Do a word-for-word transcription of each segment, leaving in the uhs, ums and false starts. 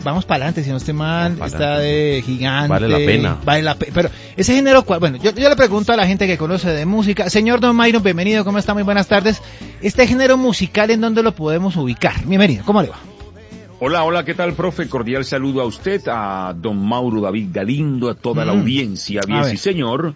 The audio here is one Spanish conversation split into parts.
Vamos para adelante, si no estoy mal, está de Gigante. Vale la pena. Vale la pena. Pero ese género, bueno, yo, yo le pregunto a la gente que conoce de música. Señor Don Myron, bienvenido, ¿cómo está? Muy buenas tardes. Este género musical, ¿en dónde lo podemos ubicar? Bienvenido, ¿cómo le va? Hola, hola, ¿qué tal, profe? Cordial saludo a usted, a don Mauro David Galindo, a toda mm. la audiencia. Bien, sí, señor.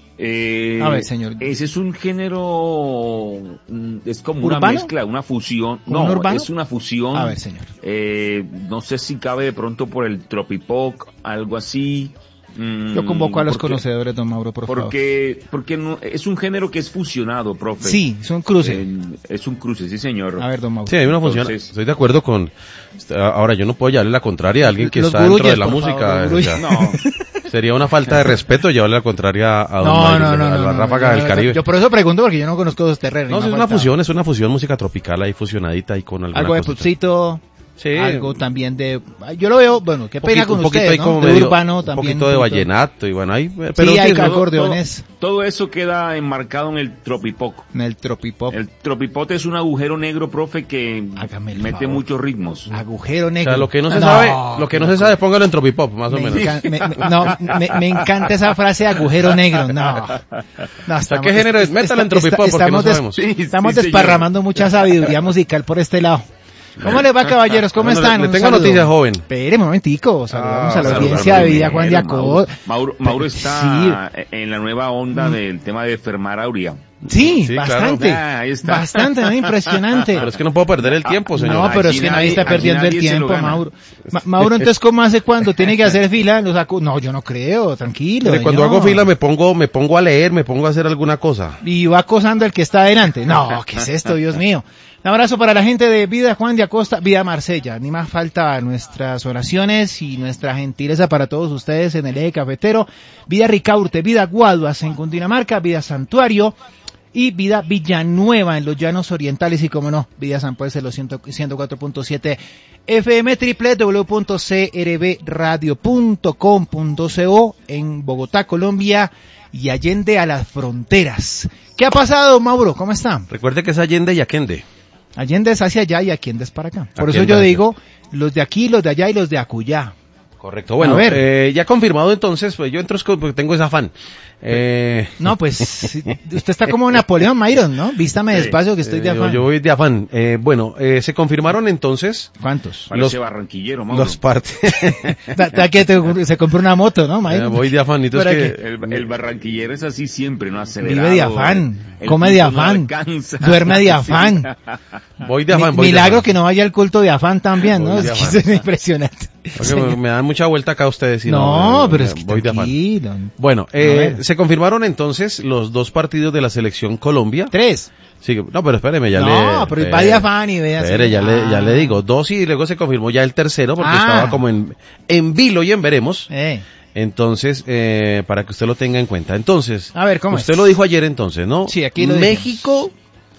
Eh, a ver, señor. Ese es un género, es como ¿Urbano? una mezcla, una fusión. ¿Un no, urbano? es una fusión. A ver, señor. Eh, no sé si cabe de pronto por el tropipop, algo así. Mm, Yo convoco a los porque, conocedores, don Mauro, por porque, favor. Porque no, es un género que es fusionado, profe. Sí, es un cruce. Eh, es un cruce, sí, señor. A ver, don Mauro. Sí, hay una fusión. Entonces, estoy de acuerdo con... Ahora, yo no puedo llevarle la contraria a alguien que los está gurullos, dentro de la por música. favor, o sea, no. Sería una falta de respeto llevarle la contraria a don No, Mario, no, no, a no, la no, ráfaga no, del no, Caribe. Yo por eso pregunto, porque yo no conozco los terrenos. No, es una falta. fusión, es una fusión música tropical ahí fusionadita y con alguna Algo de cosita. pupsito. Sí. Algo también de... Yo lo veo, bueno, qué pena poquito, con un poquito ustedes, ahí ¿no? como De medio, urbano un también. poquito de vallenato y bueno, ahí... Pero sí, hay todo, acordeones. Todo, todo eso queda enmarcado en el tropipop. En el tropipop. El tropipop es un agujero negro, profe, que Hágame el mete favor. muchos ritmos. Agujero O negro. sea, lo que no se No, sabe, lo que no se sabe, póngalo en tropipop, más o me menos. encan- me, me- no, me, me encanta esa frase agujero negro. No. No, O sea, ¿qué género es? Métala en tropipop porque no estamos des- sabemos. Sí, estamos sí, desparramando mucha sabiduría musical por este lado. ¿Cómo les va, caballeros? ¿Cómo Bueno, están? le- le Un tengo saludo. noticias, joven. Espere un momentico. Saludamos Ah, a la saludar audiencia de Vida primero, Juan de Acosta. Mauro, Mauro está Sí. en la nueva onda del tema de Fermar Aurea. Sí, Sí, bastante. claro. Ah, ahí está. Bastante, ¿no? Impresionante. Pero es que no puedo perder el tiempo, señor. No, pero Allí es que nadie nadie- está allí perdiendo el nadie se lo tiempo, gana. Mauro. Ma- Mauro, entonces, ¿cómo hace cuando tiene que hacer fila? Lo saco. No, yo no creo, tranquilo. Mire, cuando señor. hago fila me pongo, me pongo a leer, me pongo a hacer alguna cosa. Y va acosando al que está adelante. No, ¿qué es esto, Dios mío? Un abrazo para la gente de Vida Juan de Acosta, Vida Marsella. Ni más falta nuestras oraciones y nuestra gentileza para todos ustedes en el eje cafetero. Vida Ricaurte, Vida Guaduas en Cundinamarca, Vida Santuario y Vida Villanueva en los Llanos Orientales y, como no, Vida San Pues en los ciento cuatro punto siete F M, w w w punto c r b radio punto com punto co en Bogotá, Colombia y Allende a las fronteras. ¿Qué ha pasado, Mauro? ¿Cómo está? Recuerde que es Allende y Aquende. Allende es hacia allá y Aquende es para acá. Por eso Aquende yo hacia- digo, los de aquí, los de allá y los de acullá. Correcto. Bueno, A ver. eh, ya confirmado entonces, pues yo entro es co- porque tengo ese afán. Eh, No, pues, si- usted está como Napoleón Myron, ¿no? Vístame Sí. despacio que estoy de eh, afán. yo voy de afán. Eh, bueno, eh, se confirmaron entonces ¿Cuántos? Parece Los- barranquillero, Mauro. los partes. Da- da que te- se compró una moto, ¿no, Eh, Myron? voy de afán. Entonces ¿Para que, El, el barranquillero es así siempre, ¿no? Acelerado. Vive de afán, el come de pulso no afán, alcanza. duerme de afán. voy de afán. Mi- voy de milagro afán. que no vaya al culto de afán también, ¿no? Voy Es de que afán. eso es impresionante. Porque me, me dan mucha vuelta acá ustedes. y No, eh, pero es que voy de afán. tranquilo. Bueno, A eh, ver. se confirmaron entonces los dos partidos de la selección Colombia. Tres. Sí, no, pero espéreme, ya le... No, pero va de afán y vea. Espere, ya, le, ya le digo, dos y luego se confirmó ya el tercero porque Ah. estaba como en, en vilo y en veremos. Eh. Entonces, eh, para que usted lo tenga en cuenta. Entonces, A ver, ¿cómo usted es? lo dijo ayer entonces, ¿no? Sí, aquí lo México,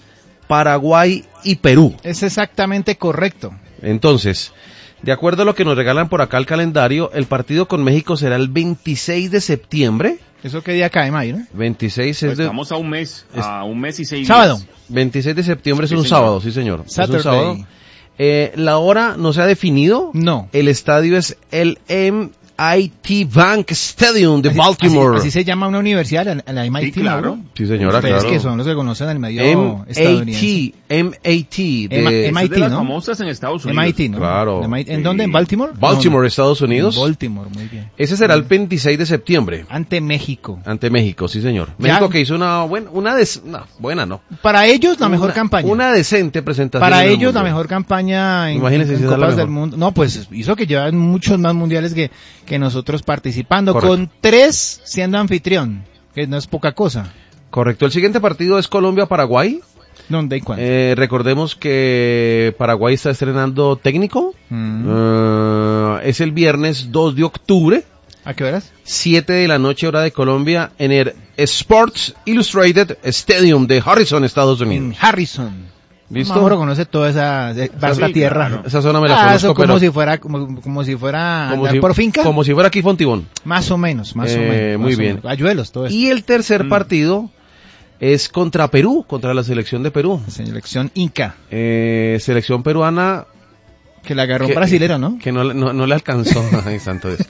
Paraguay y Perú. Es exactamente correcto. Entonces, de acuerdo a lo que nos regalan por acá el calendario, el partido con México será el veintiséis de septiembre. ¿Eso qué día cae, Mayo, no? veintiséis Pues es de... estamos a un mes, a un mes y seis Sábado. días. veintiséis de septiembre Sí, es un señor. sábado, sí señor. Es un Saturday. sábado. Eh, la hora no se ha definido. No. El estadio es el M I T Bank Stadium de Así- Baltimore. Así, así se llama una universidad, la, la M I T, Sí, claro. ¿no? Sí, señora, Ustedes claro. que son los que conocen el medio M estadounidense. A T, M A T. de- M- Es M I T, de las ¿no? famosas en Estados Unidos. M I T, ¿no? Claro. M I T. ¿En Sí. dónde? ¿En Baltimore? Baltimore, No, Estados Unidos. en Baltimore, muy bien. Ese será el veintiséis de septiembre. Ante México. Ante México, sí señor. Ya. México que hizo una buena, una des- no, buena no. Para ellos la mejor Una- campaña. Una decente presentación. Para en el ellos la Mundial. mejor campaña en, Imagínense en si esa es la Copas del mejor. Mundo. No, pues hizo que llevan muchos más mundiales que, que nosotros participando. Correcto. Con tres siendo anfitrión, que no es poca cosa. Correcto. El siguiente partido es Colombia-Paraguay. ¿Dónde y cuándo? Eh, recordemos que Paraguay está estrenando técnico. Mm. Eh, es el viernes dos de octubre, ¿A qué horas? siete de la noche hora de Colombia, en el Sports Illustrated Stadium de Harrison, Estados En Unidos. Harrison. ¿Listo? Mauro conoce toda esa de- vasta sí, tierra. claro. Esa zona me la Ah, conozco, eso como pero si fuera como, como si fuera como andar si, por finca. como si fuera aquí Fontibón. Más o menos, más o Eh, menos. muy más o bien. menos. Ayuelos, todo eso. Y el tercer Mm. partido es contra Perú, contra la selección de Perú. Selección Inca. Eh, selección peruana Que la agarró que, un brasilero, ¿no? Que no, no, no le alcanzó. Ay, santo Dios.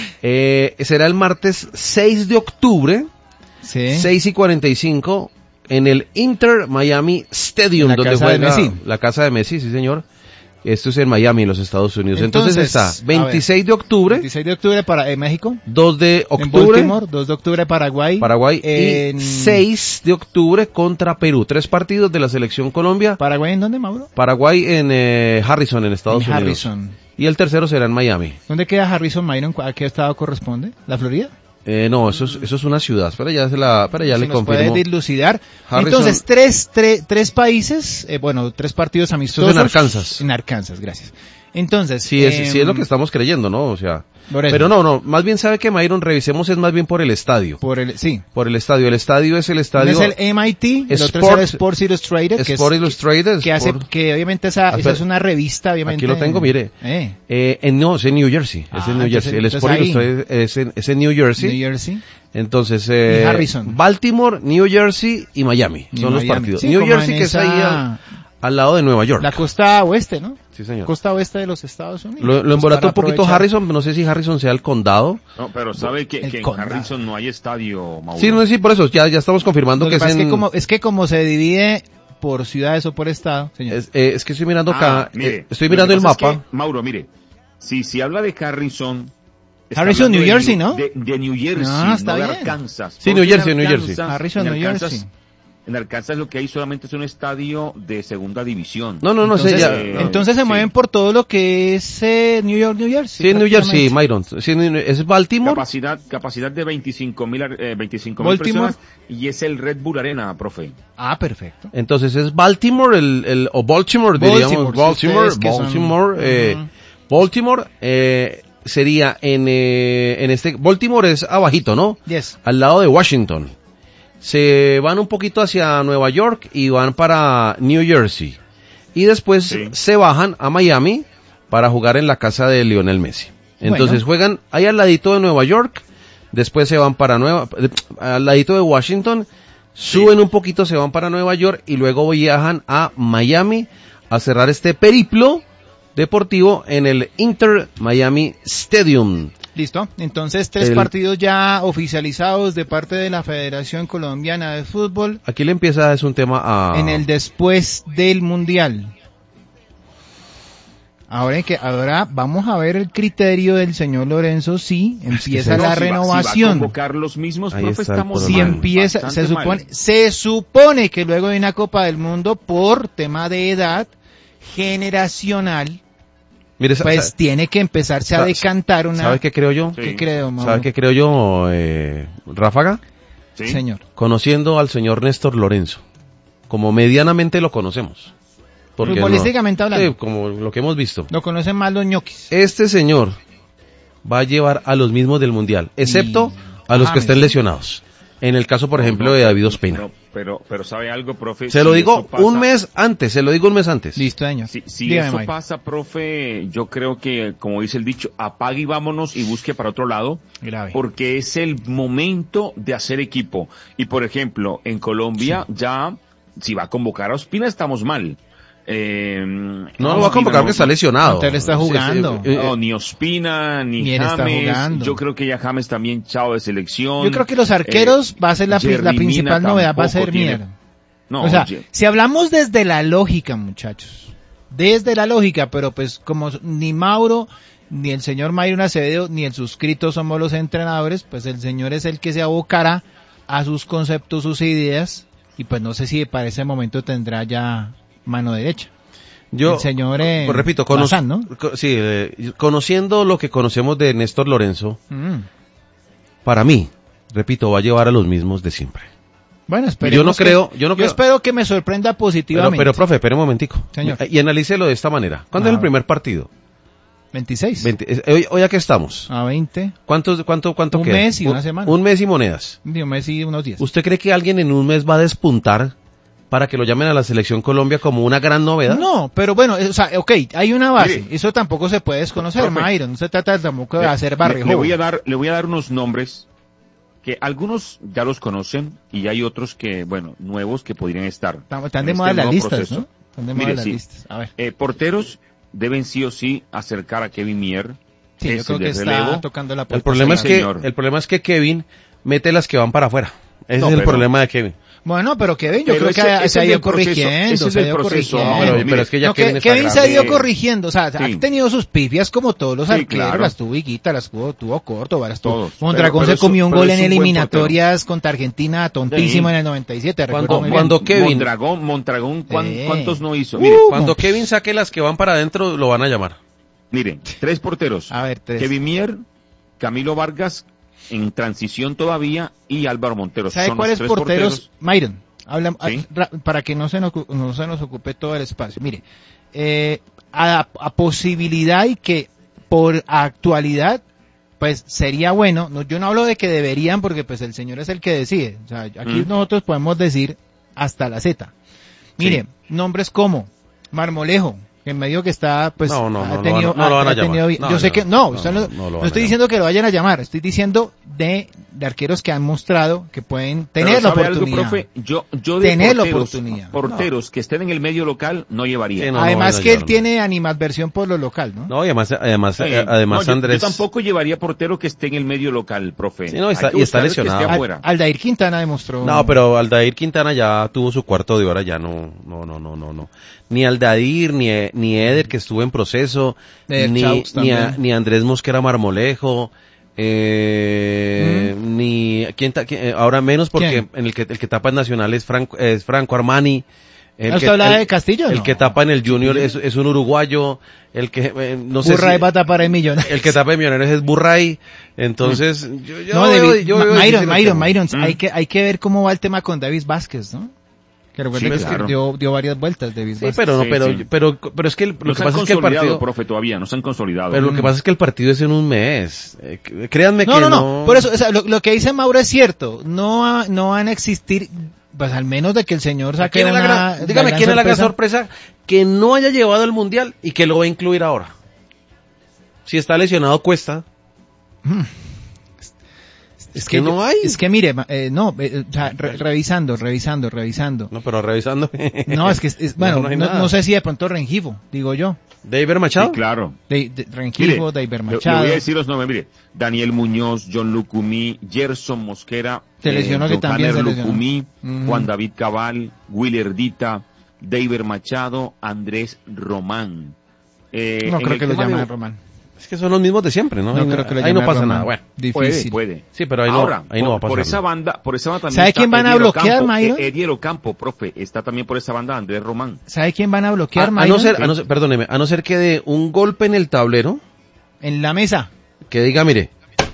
Eh, será el martes seis de octubre, Sí. seis y cuarenta y cinco, en el Inter Miami Stadium, La donde casa juega de Messi. la casa de Messi, sí señor. Esto es en Miami, en los Estados Unidos. Entonces, Entonces, está veintiséis de octubre, veintiséis de octubre para eh, México. dos de En octubre, Baltimore, dos de octubre Paraguay. Paraguay, en... y seis de octubre contra Perú. Tres partidos de la selección Colombia. ¿Paraguay en dónde, Mauro? Paraguay en eh, Harrison, en Estados En Unidos. Harrison. Y el tercero será en Miami. ¿Dónde queda Harrison Myron? ¿A qué estado corresponde? ¿La Florida? Eh, no, eso es, eso es una ciudad. Espera, ya, se la, espera, ya Si le nos confirmo. puede dilucidar. Harrison- Entonces, tres, tres, tres países, eh, bueno, tres partidos amistosos. en Arkansas. En Arkansas, gracias. Entonces, Sí, es, eh, sí es lo que estamos creyendo, ¿no? O sea, por eso. pero no, no, más bien sabe que Myron, revisemos, es más bien por el estadio. Por el, sí. Por el estadio. El estadio es el Uno estadio es el M I T, el otro Sport- es el Sports Illustrated, que, Sport es, Illustrated. que hace, Sport- que obviamente esa, Ah, esa es pero- una revista, obviamente. Aquí lo tengo, mire. Eh, Eh, en, no, es en New Jersey. es Ah, en New entonces- Jersey. El entonces Sport ahí. Illustrated es en, es en New Jersey. New Jersey. Entonces, eh, Y Harrison. Baltimore, New Jersey y Miami. Y son los Miami. partidos. Sí, New como Jersey, en que es esa- ahí al, al lado de Nueva York. La costa oeste, ¿no? Sí, señor. Costa oeste de los Estados Unidos. Lo, lo Pues embolató para un poquito aprovechar. Harrison, no sé si Harrison sea el condado. No, pero sabe que, El que en condado. Harrison no hay estadio, Mauro. Sí, no sé si por eso, ya, ya estamos confirmando Lo que, que pasa es es en... que como, es que como se divide por ciudades o por estado, señor. Es, eh, es que estoy mirando Ah, acá, mire, eh, estoy lo mirando que el pasa es mapa. que, Mauro, mire, si, si habla de Harrison... está Harrison, hablando New de Jersey, ¿no? De, de New Jersey, Ah, está no de bien. Arkansas. Sí, Porque New Jersey, en New Jersey. Arkansas- Harrison, en New Arkansas- Jersey. En Arkansas lo que hay solamente es un estadio de segunda división. No, no, no entonces, sé, ya. eh, entonces se sí. mueven por todo lo que es eh, New York, New Jersey. Sí, en New Jersey, prácticamente. Myron. Sí, en- es Baltimore. Capacidad, capacidad de veinticinco mil eh, veinticinco mil Baltimore. personas y es el Red Bull Arena, profe. Ah, perfecto. Entonces es Baltimore, el, el, o Baltimore, Baltimore, diríamos. si Baltimore, ustedes que son- Baltimore, eh, Ujú. Baltimore, eh, sería en, eh, en este, Baltimore es abajito, ¿no? Yes. Al lado de Washington. Se van un poquito hacia Nueva York y van para New Jersey. Y después Sí. se bajan a Miami para jugar en la casa de Lionel Messi. Entonces Bueno. juegan ahí al ladito de Nueva York, después se van para Nueva, eh, al ladito de Washington, suben un poquito, se van para Nueva York y luego viajan a Miami a cerrar este periplo deportivo en el Inter Miami Stadium. Listo. Entonces, tres El- partidos ya oficializados de parte de la Federación Colombiana de Fútbol Aquí le empieza, es un tema a... en el después del Mundial. Ahora que ahora vamos a ver el criterio del señor Lorenzo si empieza No, la si va- Si va a renovación. convocar los mismos, Ahí profe, está el estamos Si problema. mal, empieza, se bastante supone, mal. se supone que luego de una Copa del Mundo por tema de edad generacional, Mire, sa- pues sa- tiene que empezarse a sa- decantar una. ¿sabe qué creo yo? Sí. ¿Qué creo, Mauro? ¿Sabe qué creo yo, eh, Ráfaga? ¿Sí? Señor. Conociendo al señor Néstor Lorenzo, como medianamente lo conocemos. Porque Futbolísticamente hablando. Sí, como lo que hemos visto. Lo conocen más los ñoquis. Este señor va a llevar a los mismos del Mundial, excepto Y- a los que James. estén lesionados. En el caso, por ejemplo, No, de no, David Ospina. no, pero, pero sabe algo, profe. Se lo Si digo eso pasa- un mes antes, se lo digo un mes antes. Listo, señor. Si, si Dígame, eso Mike. pasa, profe, yo creo que, como dice el dicho, apague y vámonos y busque para otro lado, Grave. porque es el momento de hacer equipo. Y, por ejemplo, en Colombia ya, si va a convocar a Ospina, estamos mal. Eh, No lo va a convocar porque está lesionado. Montero está jugando. Sí, sí, eh, No, ni Ospina, ni, Ni él está James. jugando. Yo creo que ya James también chao de selección. Yo creo que los arqueros Eh, va a ser la, pri- la Jerry principal Mina novedad, va a tampoco ser tiene- Mier. No, o sea, Ye- si hablamos desde la lógica, muchachos, desde la lógica, pero pues como ni Mauro, ni el señor Myron Acevedo, ni el suscrito somos los entrenadores, pues el señor es el que se abocará a sus conceptos, sus ideas, y pues no sé si para ese momento tendrá ya mano derecha. Yo, El señor, eh, pues, repito, cono- Bazán, ¿no? co- sí, eh, conociendo lo que conocemos de Néstor Lorenzo, Mm. para mí, repito, va a llevar a los mismos de siempre. Bueno, esperemos Yo no que- creo- yo no creo- espero que me sorprenda Pero, positivamente. pero, profe, espere un momentico. Señor. Y analícelo de esta manera. ¿Cuándo Ah, es el primer partido? veintiséis. veinte, eh, hoy, hoy aquí estamos. A veinte. ¿Cuánto, cuánto, cuánto Un queda? mes y una semana. Un mes y monedas. De un mes y unos días. ¿Usted cree que alguien en un mes va a despuntar para que lo llamen a la selección Colombia como una gran novedad? No, pero bueno, eh, o sea, ok, hay una base. Mire. Eso tampoco se puede desconocer, Profe. Myron. No se trata tampoco de Le- hacer le, barrio. le voy a dar, le voy a dar unos nombres que algunos ya los conocen y hay otros que, bueno, nuevos que podrían estar. Están, están de en moda este las nuevo listas, proceso. ¿no? Están de Mire, moda las sí. listas. A ver. Eh, porteros, deben sí o sí acercar a Kevin Mier. Sí, yo creo que está tocando la puerta. El problema es Sí, que, señor. el problema es que Kevin mete las que van para afuera. Ese No, es el pero- problema de Kevin. Bueno, pero Kevin, yo Pero creo ese- que ese se ha es ido el proceso, corrigiendo, ese es se ha el ido proceso, corrigiendo. pero, mire, pero es que ya No, Kevin que- está Kevin se ha grande. ido corrigiendo, o sea, Sí. ha tenido sus pifias como todos los Sí, arqueros, claro. las tuvo Higuita, las tuvo, tuvo Córdoba, las tuvo. Todos. Mondragón Pero- se pero comió es- un pero gol es en un buen eliminatorias contra Argentina, tontísimo Sí. en el noventa y siete, Cuando- recuerdo muy bien. cuando Kevin- Mondragón, Mondragón, ¿cuán- Sí. ¿cuántos no hizo? Uh, Mire, Cuando no. Kevin saque las que van para adentro, lo van a llamar. miren, tres porteros. A ver, tres. Kevin Mier, Camilo Vargas, en transición todavía, y Álvaro Montero. ¿Sabe Son los cuáles tres porteros? Myron, habla, Sí. ra- para que no se, nos, no se nos ocupe todo el espacio. Mire, eh, a, a posibilidad y que por actualidad, pues sería bueno, no, yo no hablo de que deberían porque pues el señor es el que decide. O sea, aquí Mm. nosotros podemos decir hasta la Z. Mire, Sí. nombres como Marmolejo, que en medio que está, pues, No, no, ha no, no tenido, van a- no lo ha- van a ha tenido llamar. bien- No, yo no, sé que, no, no, no, usted no, no, no lo no van a estoy llamar. diciendo que lo vayan a llamar, estoy diciendo de, de arqueros que han mostrado que pueden tener Pero la ¿sabe algo, oportunidad. profe? Yo, yo de Tener la porteros, oportunidad. porteros que estén en el medio local no llevaría. Sí, no, Además no, no, que él no. tiene animadversión por lo local, ¿no? No, y además, además, Sí. eh, además No, yo- Andrés. Yo tampoco llevaría portero que esté en el medio local, profe. Sí, no, Hay está- que y está buscar el que lesionado. esté Al- afuera. Aldair Quintana demostró. No, pero Aldair Quintana ya tuvo su cuarto de hora, ya no, no, no, no, no, no. Ni Aldair, ni, ni Eder que estuvo en proceso, Eder ni, Chaux ni, a- también. ni Andrés Mosquera Marmolejo, eh, ni, ¿quién, ta- quién- eh, ahora menos porque ¿Quién? en el que, el que tapa en Nacional es Franco, es Franco Armani. El ¿Usted que, habla el- de Castillo? El No. que tapa en el Junior es, es un uruguayo, el que, eh, no sé Burray si- va a tapar el millón. el que tapa en Millonarios es Burray, entonces, yo, yo no, veo- David, yo Ma- veo Myron, difícil el Myron, tema. Myron, Mm. hay que, hay que ver cómo va el tema con David Vázquez, ¿no? Que recuerda Sí, que claro. dio, dio varias vueltas David Sí, Vázquez. pero no, Sí, pero, sí. pero, pero es que el- lo No que se han pasa es que el consolidado, partido, profe, todavía, no se han consolidado. pero lo que Mm. pasa es que el partido es en un mes. Eh, c- créanme No, que no, no. no, por eso, o sea, lo, lo que dice Mauro es cierto, no, va- no van a existir, pues al menos de que el señor saque ¿Quién es la una gran- dígame gran quién es la gran sorpresa. sorpresa que no haya llevado al mundial y que lo va a incluir ahora. Si está lesionado Cuesta. Es que no yo- hay. Es que mire, ma- eh, no, eh, o sea, re- revisando, revisando, revisando. No, pero revisando. No, es que, es, es- bueno, No, no, no hay no, nada. sé si de pronto Rengifo, digo yo. David Machado. Sí, claro. De, de, Mire, Rengifo, David le- le Machado. voy a decir los nombres, mire. Daniel Muñoz, John Lucumí, Gerson Mosquera, Se lesionó, que John también Hanner se lesionó. Lucumí, Ujú. Juan David Cabal, Willer Dita, David Machado, Andrés Román. Eh, No en creo el que lo tema de- llame a Román. Es que son los mismos de siempre, ¿no? No Ahí creo que lo ahí no llame a pasa Román. nada. Bueno, Difícil. Puede, puede. sí, pero ahí no, Ahora, ahí no por, va a pasar por esa nada. banda, por esa banda también ¿Sabe está quién van a Ediero bloquear, Campo, Mayron? eh, Ediero Campo, profe, está también por esa banda Andrés Román. ¿Sabe quién van a A, bloquear, a no Myron? ser, a no ser, perdóneme, a no ser que dé un golpe en el tablero, En la mesa. que diga, mire,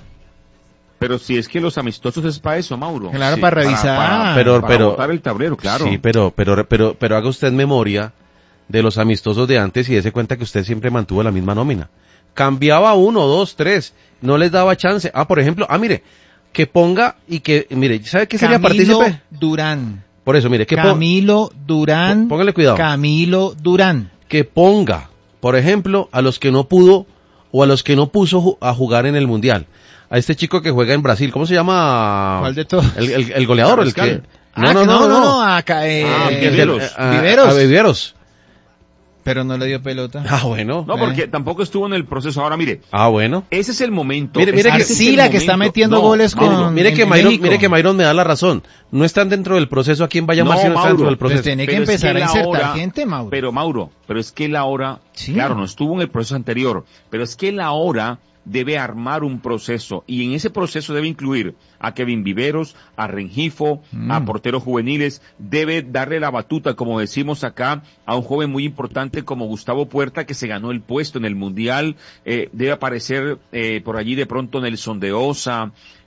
Pero si es que los amistosos es para eso, Mauro. Claro, Sí, para revisar. Para, Pero- para pero- botar el tablero, claro. sí, pero, pero, pero, pero haga usted memoria de los amistosos de antes y dése cuenta que usted siempre mantuvo la misma nómina. Cambiaba uno, dos, tres, no les daba chance. Ah, por ejemplo, ah, mire, que ponga y que, mire, ¿sabe qué sería Camilo partícipe? Durán. Por eso, mire, que pon- Camilo Durán. Pó- póngale cuidado. Camilo Durán. que ponga, por ejemplo, a los que no pudo o a los que no puso ju- a jugar en el Mundial. A este chico que juega en Brasil, ¿cómo se llama? ¿Cuál de todos? El, el, el goleador, el que... Carrascal. Ah, que no, no, no, acá, eh, Ah, el que- Viveros. a- Viveros. A Viveros. Pero no le dio pelota. Ah, bueno. No, porque tampoco estuvo en el proceso. Ahora, mire, Ah, bueno. ese es el momento. Mire, mire Ese que- es el Arcila, que está momento. metiendo No, goles con- Mauro, Mire en- que en Mayron, México. mire que Mayron me da la razón. No están dentro del proceso. ¿A quién va a llamar No, si no está Mauro, dentro del Pues proceso? tiene que Pero es empezar que a la insertar hora- gente, Mauro. Pero Mauro, pero es que la hora, Sí. claro, no estuvo en el proceso anterior, pero es que la hora debe armar un proceso y en ese proceso debe incluir a Kevin Viveros, a Rengifo, Mm. a porteros juveniles, debe darle la batuta, como decimos acá, a un joven muy importante como Gustavo Puerta, que se ganó el puesto en el Mundial, eh, debe aparecer eh, por allí de pronto Nelson de Osa,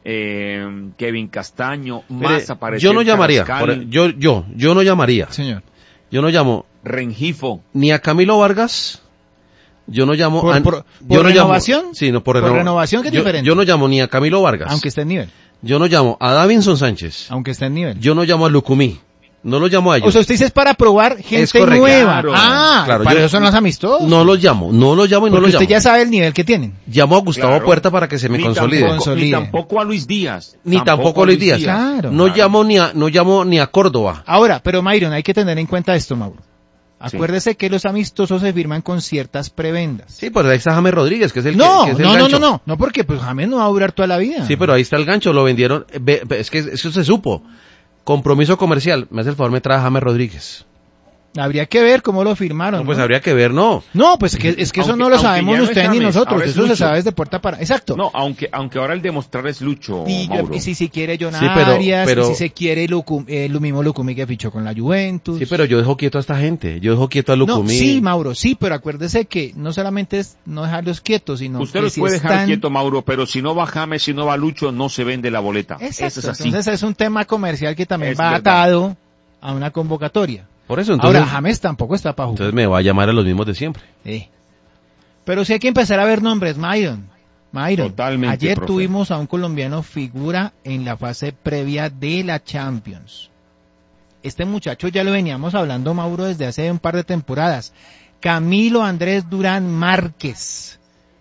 eh, Kevin Castaño, Mire, más aparecer yo no llamaría, Carrascal, por- yo, yo, yo no llamaría. Señor. Yo no llamo Rengifo. ni a Camilo Vargas, yo no llamo ¿Por- a, por- yo por no renovación? llamo, sí, no, por, ¿Por renova- renovación, que es yo, diferente? yo no llamo ni a Camilo Vargas, Aunque esté en nivel. yo no llamo a Davinson Sánchez, Aunque esté en nivel. yo no llamo a Lucumí, no los llamo a ellos. O sea, usted dice es para probar gente Es correcto. nueva. Claro. Ah, Claro, para yo- eso son los amistosos. no los llamo, no los llamo y no Porque los usted llamo. ya sabe el nivel que tienen. Llamo a Gustavo Claro. Puerta para que se me Ni consolide. Tampoco, Consolide. ni tampoco a Luis Díaz. Ni tampoco a Luis Díaz. Claro. No Claro. llamo ni a, no llamo ni a Córdoba. Ahora, pero Myron, hay que tener en cuenta esto, Mauro. Acuérdese sí. que los amistosos se firman con ciertas prebendas. Sí, pues ahí está James Rodríguez, que es el no, que, que es el no, gancho. No, no, no, no, porque pues James no va a durar toda la vida. Sí, pero ahí está el gancho, lo vendieron, es que eso se supo. Compromiso comercial, me hace el favor, me trae James Rodríguez. Habría que ver cómo lo firmaron. No, pues ¿no? habría que ver, no. No, pues que, es que eso aunque, no lo sabemos usted no ni nosotros, es eso Lucho. se sabe de puerta para... Exacto. No, aunque aunque ahora el demostrar es Lucho, y, Mauro. y si se quiere John sí, pero, Arias, pero, y si se quiere Lucum, eh, lo mismo Lucumí que fichó con la Juventus. Sí, pero yo dejo quieto a esta gente, yo dejo quieto a Lucumí. No, sí, Mauro, sí, pero acuérdese que no solamente es no dejarlos quietos, sino Usted que los si puede están... dejar quieto, Mauro, pero si no va James, si no va Lucho, no se vende la boleta. Exacto, Eso es así. entonces es un tema comercial que también Es va verdad. atado a una convocatoria. Por eso, entonces... Ahora, James tampoco está para jugar. Entonces me va a llamar a los mismos de siempre. Sí. Pero sí hay que empezar a ver nombres, Myron. Myron, Totalmente, ayer profe. tuvimos a un colombiano figura en la fase previa de la Champions. Este muchacho ya lo veníamos hablando, Mauro, desde hace un par de temporadas. Camilo Andrés Durán Márquez.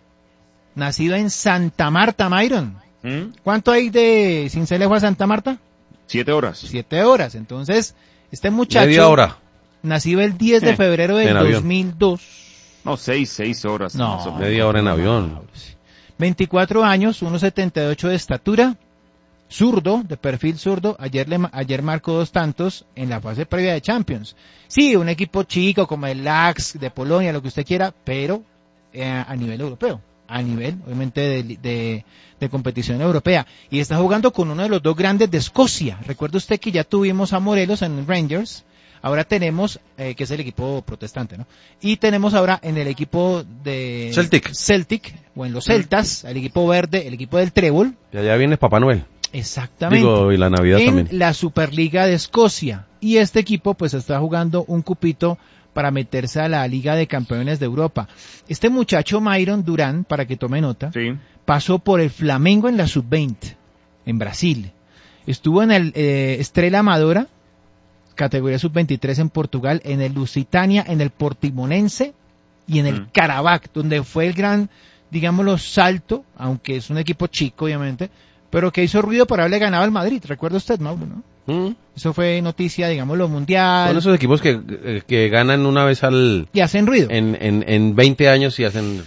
Nacido en Santa Marta, Myron. ¿Mm? ¿Cuánto hay de Cincelejo a Santa Marta? Siete horas. Siete horas. Entonces, este muchacho... Media hora. Nacido el diez de Eh, febrero del en avión. dos mil dos. No, seis, seis horas. No. más o menos. Media hora en avión. veinticuatro años, uno setenta y ocho de estatura, zurdo, de perfil zurdo, ayer, le, ayer marcó dos tantos en la fase previa de Champions. Sí, un equipo chico como el Lax de Polonia, lo que usted quiera, pero eh, a nivel europeo, a nivel obviamente de, de, de competición europea. Y está jugando con uno de los dos grandes de Escocia. Recuerde usted que ya tuvimos a Morelos en Rangers. Ahora tenemos, eh, que es el equipo protestante, ¿no? Y tenemos ahora en el equipo de Celtic. Celtic, o en los Celtas, el equipo verde, el equipo del Trébol. Y allá viene Papá Noel. Exactamente. Digo, y la Navidad en también. la Superliga de Escocia. Y este equipo pues está jugando un cupito para meterse a la Liga de Campeones de Europa. Este muchacho Myron Durán, para que tome nota, Sí. pasó por el Flamengo en la sub veinte, en Brasil. Estuvo en el eh, Estrela Amadora, categoría sub veintitrés en Portugal, en el Lusitania, en el Portimonense y en el Mm. Karabakh, donde fue el gran, digámoslo, salto, aunque es un equipo chico, obviamente, pero que hizo ruido para haberle ganado al Madrid. ¿Recuerda usted, Mauro, no? ¿Mm? Eso fue noticia, digámoslo, Son mundial. esos equipos que, eh, que ganan una vez al... Y hacen ruido. En, en, en veinte años y hacen...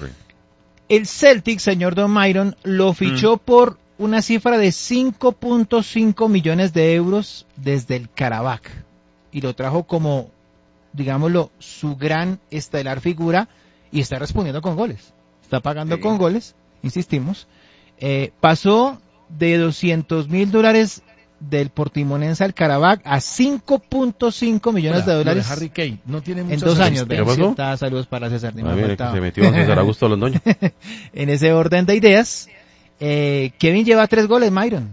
El Celtic, señor Don Myron, lo fichó Mm. por una cifra de cinco punto cinco millones de euros desde el Karabakh. Y lo trajo como, digámoslo, su gran estelar figura y está respondiendo con goles. Está pagando Sí. con goles, insistimos. Eh, pasó de doscientos mil dólares del Portimonense al Karabakh a cinco punto cinco millones Hola, de dólares lo de Harry Kane no tiene en muchas dos años. ¿Qué Ven, pasó? cierta, saludos para César. ni Ah, me ha mire, que faltado. se metió César Augusto Londoño. En ese orden de ideas, eh, Kevin lleva tres goles, Myron.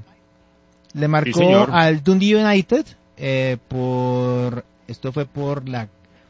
Le marcó señor. al Dundee United eh, por, esto fue por la,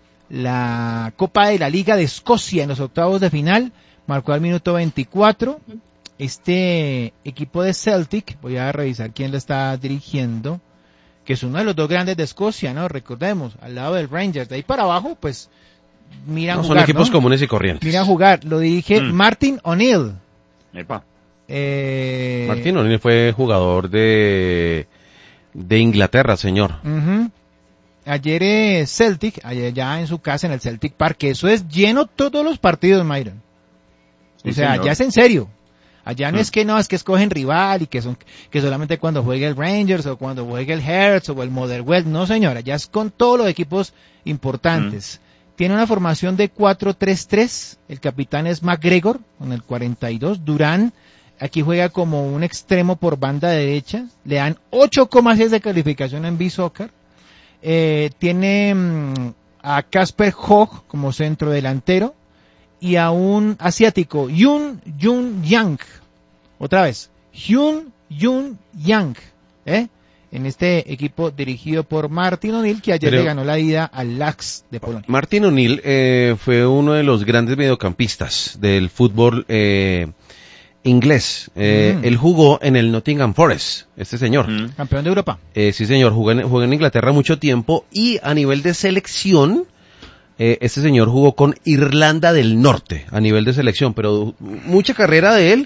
la Copa de la Liga de Escocia en los octavos de final, marcó al minuto veinticuatro. Este equipo de Celtic, voy a revisar quién lo está dirigiendo, que es uno de los dos grandes de Escocia, ¿no? Recordemos, al lado del Rangers, de ahí para abajo, pues, miran No, son jugar, equipos ¿no? comunes y corrientes. Mira jugar, lo dirige Mm. Martin O'Neill. Epa. Eh, Martín O'Neill fue jugador de, de Inglaterra, señor. ujú. Ayer eh, Celtic, ayer ya en su casa en el Celtic Park, que eso es lleno todos los partidos, Myron. Sí, o sea, señor. allá es en serio. Allá no Mm. es que no, es que escogen rival y que son que solamente cuando juegue el Rangers o cuando juegue el Hearts o el Motherwell. No, señora, ya es con todos los equipos importantes. Tiene una formación de cuatro tres tres. El capitán es McGregor con el cuarenta y dos. Durán aquí juega como un extremo por banda derecha. Le dan ocho coma seis de calificación en B-Soccer. Eh, tiene mm, a Casper Hoog como centro delantero y a un asiático, Yoon Jun Yang. Otra vez, Hyun Jun Yang, ¿eh? En este equipo dirigido por Martin O'Neill, que ayer Pero- le ganó la ida al Lax de Polonia. Martin O'Neill eh, fue uno de los grandes mediocampistas del fútbol eh, inglés. Eh, Mm. Él jugó en el Nottingham Forest, este señor. Mm. Campeón de Europa. Eh, sí, señor, jugó en, jugó en Inglaterra mucho tiempo y a nivel de selección, eh, este señor jugó con Irlanda del Norte a nivel de selección, pero mucha carrera de él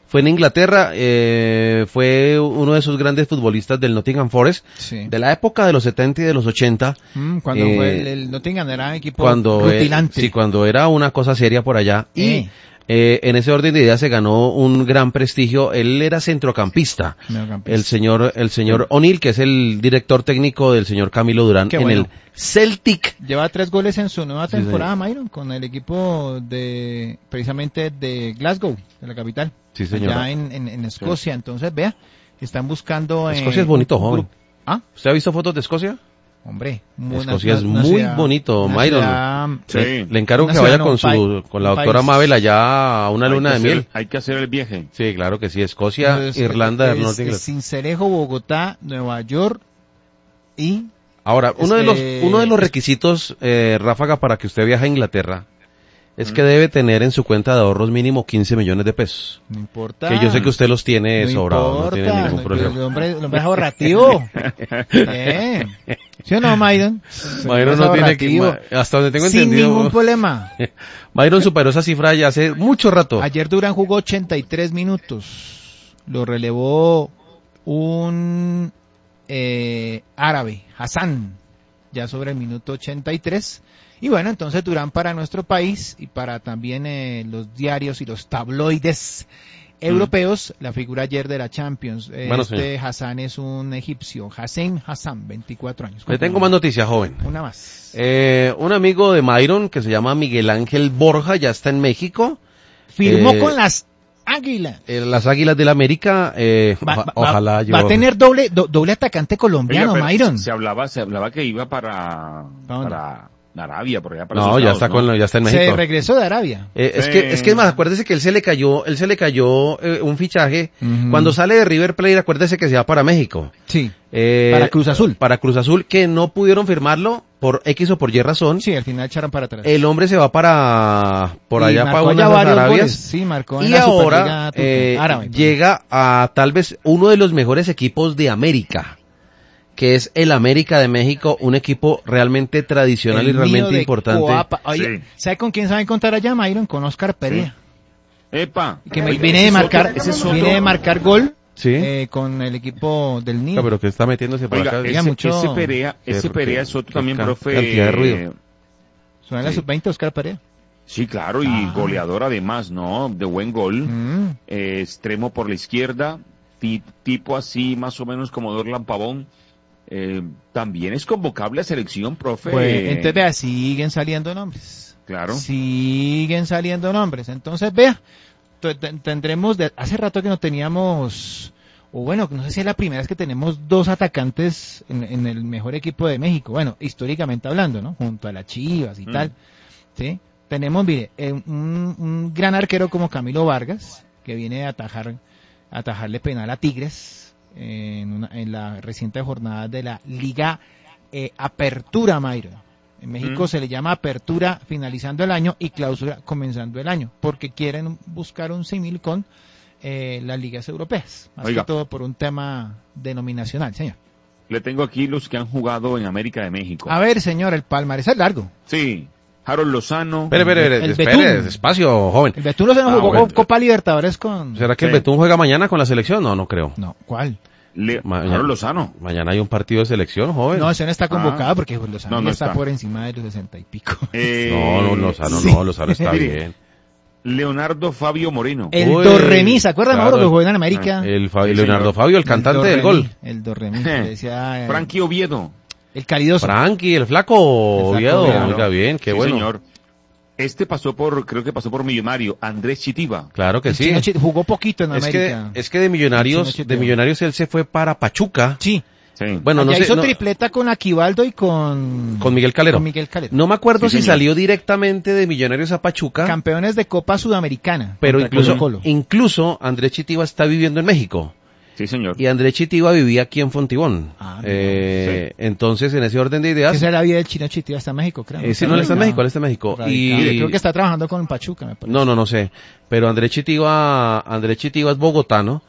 Fue en Inglaterra, eh, fue uno de esos grandes futbolistas del Nottingham Forest, Sí. de la época de los setenta y de los ochenta. Mm, cuando eh, fue el, el Nottingham era un equipo cuando, eh, rutilante. sí, cuando era una cosa seria por allá. Y Eh. eh, en ese orden de ideas se ganó un gran prestigio. Él era centrocampista. Mediocampista. El señor, el señor O'Neill, que es el director técnico del señor Camilo Durán Qué en bueno. el Celtic. Lleva tres goles en su nueva Sí, temporada, Myron, con el equipo de, precisamente de Glasgow, de la capital. Sí, señor. Allá en, en, en Escocia. Entonces, vea, están buscando... eh, Escocia es bonito, un joven. grupo- ¿Ah? ¿Usted ha visto fotos de Escocia? Hombre, muy- Escocia es una muy ciudad- bonito, una Myron. ciudad- Sí. Le, le encargo Una que vaya ciudad, con un su, país- con la un doctora país. Mabel allá a una Hay luna que de hacer- miel. Hay que hacer el viaje. Sí, claro que sí. Escocia, Entonces, Irlanda del es- Norte. es Inglaterra. Cincelejo, Bogotá, Nueva York y... Ahora, uno de los, Este- uno de los requisitos, eh, Ráfaga, para que usted viaje a Inglaterra, es que debe tener en su cuenta de ahorros mínimo quince millones de pesos. No importa. Que yo sé que usted los tiene no sobrados, no importa, tiene ningún no- problema. El hombre, el hombre es ahorrativo. Bien. ¿Sí o no, Myron? Myron Es no tiene que, ahorrativo. ma- hasta donde tengo Sin entendido, ningún problema. Myron superó esa cifra ya hace mucho rato. Ayer Durán jugó ochenta y tres minutos. Lo relevó un eh, árabe, Hassan, ya sobre el minuto ochenta y tres. Y bueno, entonces Durán para nuestro país y para también eh, los diarios y los tabloides europeos, la figura ayer de la Champions. Eh, Bueno, este señor. Hassan es un egipcio, Hassan Hassan, veinticuatro años. Le tengo más noticias, joven. Una más. Eh, un amigo de Myron que se llama Miguel Ángel Borja ya está en México. Firmó eh, con las Águilas. Eh, las Águilas del América, eh, Va, oja- va- ojalá yo... va a tener doble do- doble atacante colombiano, Oiga, pero Myron. Se hablaba, se hablaba que iba para, ¿Para dónde? para Arabia, por allá para No, esos ya lados, está ¿no? con, ya está en Se México. regresó de Arabia. Eh, es Sí. que, es que más, acuérdese que él se le cayó, él se le cayó eh, un fichaje. Ujú. Cuando sale de River Plate, acuérdese que se va para México. Sí. Eh, Para Cruz Azul. Para Cruz Azul, que no pudieron firmarlo por X o por Y razón. Sí, al final echaron para atrás. El hombre se va para, por Y allá marcó para ya una de las varios Arabias. goles. Sí, marcó en Y la ahora Superliga turca, eh, árabe. llega a tal vez uno de los mejores equipos de América, que es el América de México, un equipo realmente tradicional El y realmente niño de importante. Coapa. Oye, Sí. ¿sabe con quién sabe contar allá, Myron? Con Oscar Perea. Epa. Que me Oiga, viene ese de es marcar, otro- ese es otro- viene de marcar gol Sí. eh, con el equipo del Nido. Ah, pero que está metiéndose por Oiga, acá. Oiga, ese, mucho- ese Perea, ese Qué- Perea qué- es otro qué también, can- profe. cantidad de ruido. eh, Suena en la sí. sub veinte, Oscar Perea. Sí, claro, y Ah. goleador además, ¿no? De buen gol. Mm. Eh, extremo por la izquierda, ti- tipo así, más o menos como Dorlan Pavón. Eh, también es convocable a selección, profe. Pues, entonces vea, siguen saliendo nombres. Claro. Siguen saliendo nombres. Entonces, vea, t- t- tendremos, de, hace rato que no teníamos, o bueno, no sé si es la primera vez que tenemos dos atacantes en, en el mejor equipo de México. Bueno, históricamente hablando, ¿no? Junto a las Chivas y Mm. tal. ¿Sí? Tenemos, mire, eh, un, un gran arquero como Camilo Vargas, que viene a atajar, a atajarle penal a Tigres en, una, en la reciente jornada de la Liga eh, Apertura, Mayro. En México Mm. se le llama Apertura finalizando el año y Clausura comenzando el año, porque quieren buscar un símil con eh, las ligas europeas, más Oiga. que todo por un tema denominacional, señor. Le tengo aquí los que han jugado en América de México. A ver, señor, el palmarés es largo. Sí, Harold Lozano. Espere, espere, espere, El espere, Betún. despacio, joven. El Betún se nos Ah, jugó bueno. Copa Libertadores con... ¿Será que el Sí. Betún juega mañana con la selección? No, no creo. No, ¿cuál? Le- Mañana. Harold Lozano. Mañana hay un partido de selección, joven. No, ese no está convocado Ah. porque pues, Lozano No, no ya está, está. por encima de los sesenta y pico. Eh, no, no, Lozano sí. no, Lozano está Mire, bien. Leonardo Fabio Moreno. El Uy, Dorremí, ¿se acuerdan, claro. Mauro, que jugó en América? El Fa- Sí, Leonardo señor. Fabio, el cantante del Dorremí, gol. El Dorremí, que decía... eh, Frankie Oviedo. El calidoso. Frankie, el flaco El flaco Oviedo. Oviedo. Oiga, bien, qué Sí, bueno. señor. Este pasó por, creo que pasó por Millonario, Andrés Chitiba. Claro que El sí. Chino Chi- jugó poquito en Es que, América. es que de El Millonarios, Chino de Chiteo. Millonarios él se fue para Pachuca. Sí. Sí. Bueno, no Allá sé, hizo no- tripleta con Aquivaldo y con... con Miguel Calero. Con Miguel Calero. No me acuerdo Sí, si señor. salió directamente de Millonarios a Pachuca, Campeones de Copa Sudamericana. pero contra incluso, Colo-Colo. incluso Andrés Chitiba está viviendo en México. Sí, señor. Y Andrés Chitiba vivía aquí en Fontibón. Ah, Eh, Entonces, en ese orden de ideas, Esa es la vida del Chino Chitiba, está en México, creo. eh, sí, no, él está en México, él está en México. Radicado. Y, Mire, creo que está trabajando con Pachuca, me parece. No, no, no sé. Pero Andrés Chitiba, Andrés Chitiba es bogotano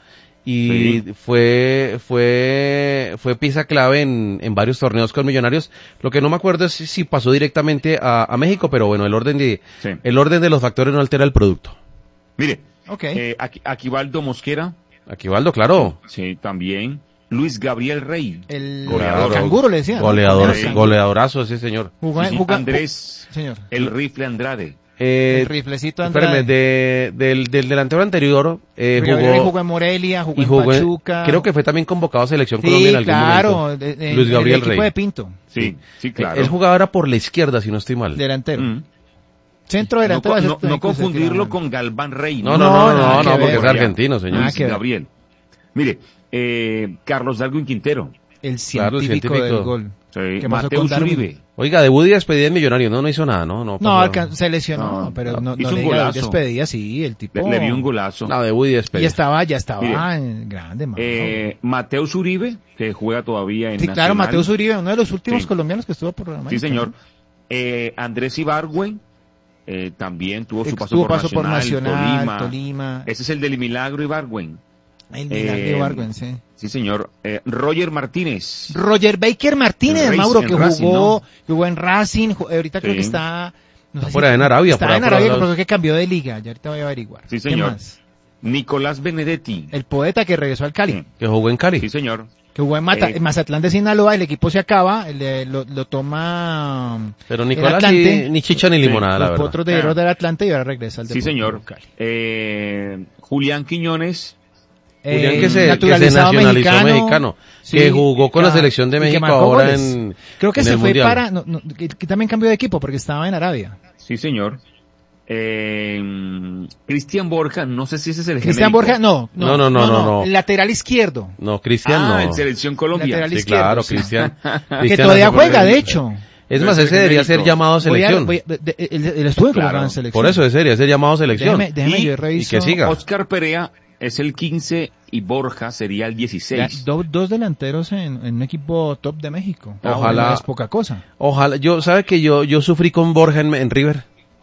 y Sí. fue, fue, fue pieza clave en, en varios torneos con Millonarios. Lo que no me acuerdo es si, si pasó directamente a, a México, pero bueno, el orden de, Sí. el orden de los factores no altera el producto. Mire, Ok. Eh, Aqu- Aquivaldo Mosquera, Aquivaldo, claro. sí, también. Luis Gabriel Rey, El goleador. canguro le decían. ¿no? Goleador, Sí. goleadorazo, sí, señor. Jugó- Sí, sí. jugó- Andrés, Señor. el rifle Andrade. Eh, El riflecito Andrade. espérame, de, del, del delantero anterior, eh, Gabriel jugó, jugó en Morelia, jugó y en jugó en- Pachuca. creo que fue también convocado a Selección Sí, Colombia en algún claro. momento. de- de- Luis en Gabriel el equipo Rey. de Pinto, Sí, sí, claro. Él jugaba ahora por la izquierda, si no estoy mal. delantero. Mm. Centro No, delantero. co- ese no- es el no que usted confundirlo quiera. con Galván Rey. No, no, No, no, no, nada no, que no, ver. porque es argentino, señor. Nada Luis que ver. Gabriel. Mire, eh, Carlos Darwin Quintero. El Claro, el científico, científico. del gol. Sí, ¿Qué pasó Mateo con Darwin? Uribe. Oiga, debut y despedida en Millonario, no, no hizo nada, ¿no? No, No, pasó- alcan- se lesionó, No, pero no. no, Hizo no un le diga golazo. despedida, sí, el tipo. Le, le vi un golazo. No, debut y Y despedida. estaba, ya estaba Mire. en grande, mano. Eh, Mateus Uribe, que juega todavía en Sí, claro, Nacional. Mateus Uribe, uno de los últimos Sí. colombianos que estuvo por América. Sí, señor. Eh, Andrés Ibargüen, eh, también tuvo su paso, Tuvo por, paso por Nacional, Nacional, Tolima. Tolima. Ese es el del Milagro Ibargüen. El Milagro eh, de Bargüen, sí. Sí, señor. Eh, Roger Martínez. Roger Baker Martínez, En Racing- Mauro, que en Racing, jugó, ¿no? que jugó en Racing, ju- ahorita creo Sí. que está... No Está por allá en Arabia, Está por ahí en por Arabia, allá. pero creo que cambió de liga, ya ahorita voy a averiguar. Sí, ¿Qué señor. más? Nicolás Benedetti. El poeta que regresó al Cali. Sí, Que jugó en Cali. sí, señor. Que jugó en, Mata- Eh, en Mazatlán de Sinaloa, el equipo se acaba, el de- lo, lo toma Pero el Nicolás Atlante, sí, ni chicha ni Sí, limonada, la los verdad. potros de hierro del Atlante y ahora regresa al Sí, Deportivo señor. Cali. Eh, Julián Quiñones. Julián Eh, que se, que se naturalizado nacionalizó mexicano, mexicano, que sí, jugó con la que- selección de y que México marcó ahora goles. en Creo que en se el fue Mundial. para, no, no, que, que también cambió de equipo porque estaba en Arabia. Sí, señor. Eh, Cristian Borja, no sé si ese es el Cristian genérico. Borja, no, no, No, no, no, no, no. el lateral izquierdo, No, Cristian Ah, no. en Selección Colombia. Lateral Sí, izquierdo, claro, sí. Cristian. que Cristian todavía hace juega, por- de hecho. Es No más, es el ese debería ser genérico. llamado a Voy a- selección. voy a- de- de- él, él estuvo Claro. colocado en selección. Por eso debería ser llamado a selección. Déjeme, déjeme Y- yo y reviso. que siga. Oscar Perea es el quince y Borja sería el Ya, dieciséis. do- dos delanteros en, en un equipo top de México. Ojalá- No es poca cosa. Ojalá, yo, ¿sabe que yo, yo sufrí con Borja en, en River?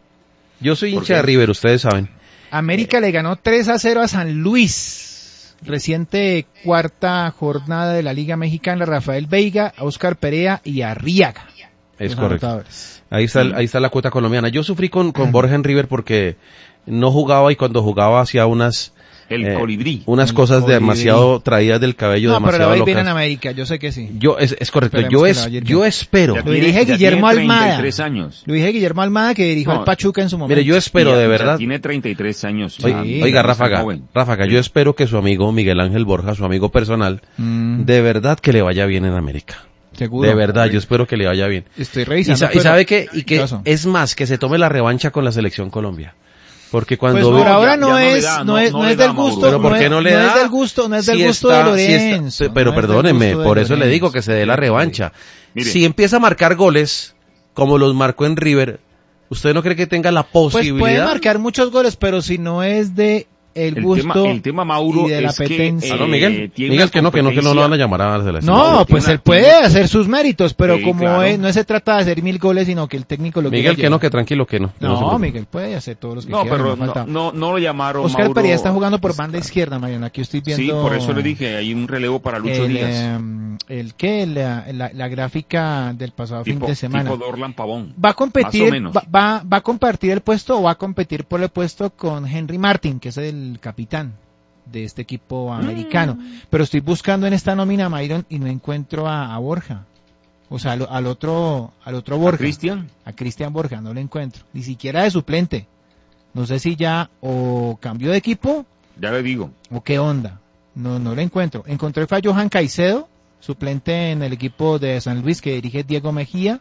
Yo soy ¿Por hincha qué? de River, ustedes saben. América le ganó tres a cero a San Luis. Reciente cuarta jornada de la Liga Mexicana. Rafael Veiga, Oscar Perea y Arriaga. Es los correcto. anotadores. Ahí está, el- ahí está la cuota colombiana. Yo sufrí con, con Borja en River porque no jugaba y cuando jugaba hacía unas, El eh, colibrí. unas El cosas colibrí. demasiado traídas del cabello, No, pero le demasiado va a ir bien en locas. América, yo sé que sí. Yo, es, es correcto, Esperemos yo, que es, le vaya a ir yo bien. espero, Ya Lo tiene- dirige ya Guillermo tiene Almada. treinta y tres años. Lo dije Guillermo Almada, que dirigió No. al Pachuca en su momento. mire, yo espero Ya- de ya verdad. Tiene treinta y tres años. Oiga, Sí, oiga, está Ráfaga, joven. Ráfaga, yo espero que su amigo Miguel Ángel Borja, su amigo personal, Mm, de verdad que le vaya bien en América. seguro. De verdad, yo espero que le vaya bien. Estoy Y, revisando. sa- y pero- sabe que, y que ¿Qué pasó? es más, que se tome la revancha con la selección Colombia. Porque cuando Pues ve- por ahora ya- no ya no le es, da, no no- es, no no le es da, del Mauro. gusto, Pero ¿por no qué es- no le no da? es del gusto, no es del Si gusto está- de si está- Lorenzo. pero no es del perdónenme, gusto de por eso le digo Lorenzo. que se dé la revancha. Mire. Si empieza a marcar goles, como los marcó en River, ¿usted no cree que tenga la Pues posibilidad? puede marcar muchos goles, pero si no es de el, El gusto tema, el tema, Mauro, y de la es que, apetencia. Ah, no, eh, Miguel, tiene Miguel una que no, que no, que no lo van a competencia- llamar a la selección. No, Mauro, pues tiene él una- puede tiene- hacer sus méritos, pero Sí, como claro. es- no se trata de hacer mil goles, sino que el técnico lo Miguel quiera que no, llevar. que tranquilo que no. que No, se preocupe. Miguel puede hacer todos los que No, quiera, pero no falta. no, no, no lo llamaron. Oscar Mauro. Perea está jugando por banda izquierda, Mariano. Aquí estoy viendo. Sí, por eso le dije, hay un relevo para Lucho el, Díaz. eh, el que la, la, la gráfica del pasado Tipo, fin de semana. tipo Dorlan Pavón. Va a Más o competir, menos. va, va, va a compartir el puesto o va a competir por el puesto con Henry Martin, que es el capitán de este equipo americano. Mm. Pero estoy buscando en esta nómina, Myron, y no encuentro a, a Borja. O sea, al, al otro, al otro Borja. Cristian. A Cristian Borja, no lo encuentro. Ni siquiera de suplente. No sé si ya o cambió de equipo Ya le digo. o qué onda. No, no lo encuentro. Encontré fue a Johan Caicedo, suplente en el equipo de San Luis que dirige Diego Mejía,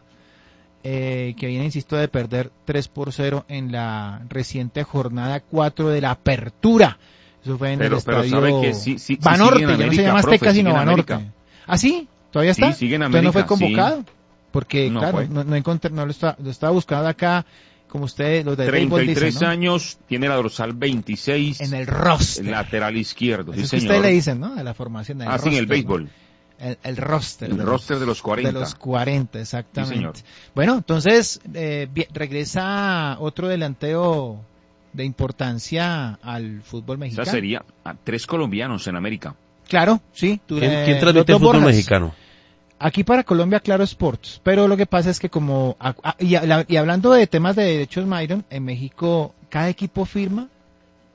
eh, que viene, insisto, de perder tres por cero en la reciente jornada cuatro de la apertura. Eso fue en Pero- el pero estadio sabe que sí- sí- sí Banorte, sigue en ya no se América, llama profe, Azteca, sino sigue en Banorte. América. ¿Ah, sí? ¿Todavía está? Sí, sigue en Entonces no fue América, sí. convocado. Porque, No claro, fue. no, no encontré, no lo estaba, lo estaba buscando acá, como ustedes, los de treinta béisbol y tres dicen, ¿no? años, tiene la dorsal veintiséis. En el roster. el lateral izquierdo. Eso Sí, es que señor. ustedes le dicen, ¿no? De la formación. El Ah, sí, en el roster, béisbol. ¿no? El, el roster. El de roster de los cuarenta. De los cuarenta, exactamente. Sí, señor. Bueno, entonces, eh, vi- regresa otro delantero de importancia al fútbol O mexicano. sea, sería a tres colombianos en América. Claro, sí. tú- ¿Quién, eh, quién los transmite el dos fútbol Borjas. mexicano? Aquí para Colombia, Claro Sports. Pero lo que pasa es que como, a- a- y, a- y hablando de temas de derechos, Myron, en México cada equipo firma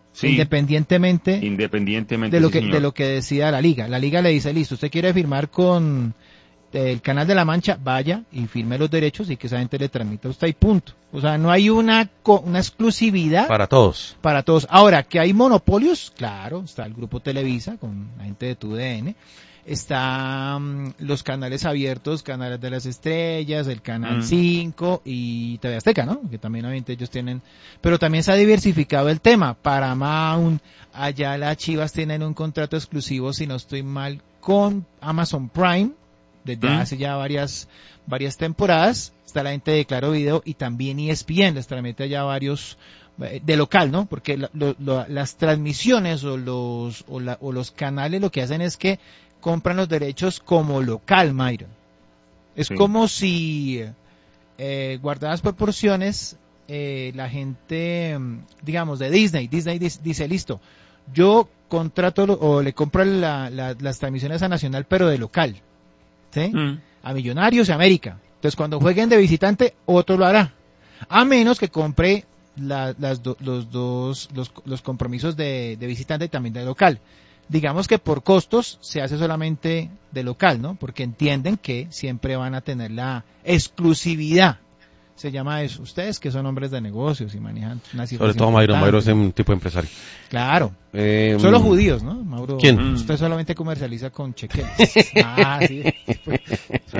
Sí. Independientemente, Independientemente de lo sí, que señor. de lo que decida la liga. La liga le dice, listo, usted quiere firmar con el Canal de la Mancha, vaya y firme los derechos y que esa gente le transmita a usted y punto. O sea, no hay una co- una exclusividad Para todos. para todos. Ahora, que hay monopolios, claro, está el grupo Televisa con la gente de T U D N, está um, los canales abiertos, Canales de las Estrellas, el Canal Mm. cinco y T V Azteca, ¿no? Que también obviamente ellos tienen, pero también se ha diversificado el tema. Paramount, allá las Chivas tienen un contrato exclusivo, si no estoy mal, con Amazon Prime, desde Mm. hace ya varias varias temporadas. Está la gente de Claro Video y también E S P N les transmite allá varios eh, de local, ¿no? Porque la- lo- lo- las transmisiones o los o, la- o los canales lo que hacen es que compran los derechos como local, Myron. Es Sí. como si eh, guardadas proporciones eh, la gente, mm, digamos, de Disney, Disney dice, dice, listo, yo contrato lo- o le compro la- la- las transmisiones a Nacional, pero de local, ¿sí? Mm. A Millonarios y América. Entonces, cuando jueguen de visitante, otro lo hará. A menos que compre la- las do- los dos, los, los compromisos de, de visitante y también de local. Digamos que por costos se hace solamente de local, ¿no? Porque entienden que siempre van a tener la exclusividad. Se llama eso. Ustedes que son hombres de negocios y manejan una cifra Sobre todo Mayron. Mayron es un tipo de empresario. Claro. Eh, Solo judíos, ¿no, Mauro? ¿Quién? Usted solamente comercializa con cheques. Ah, sí. Sí.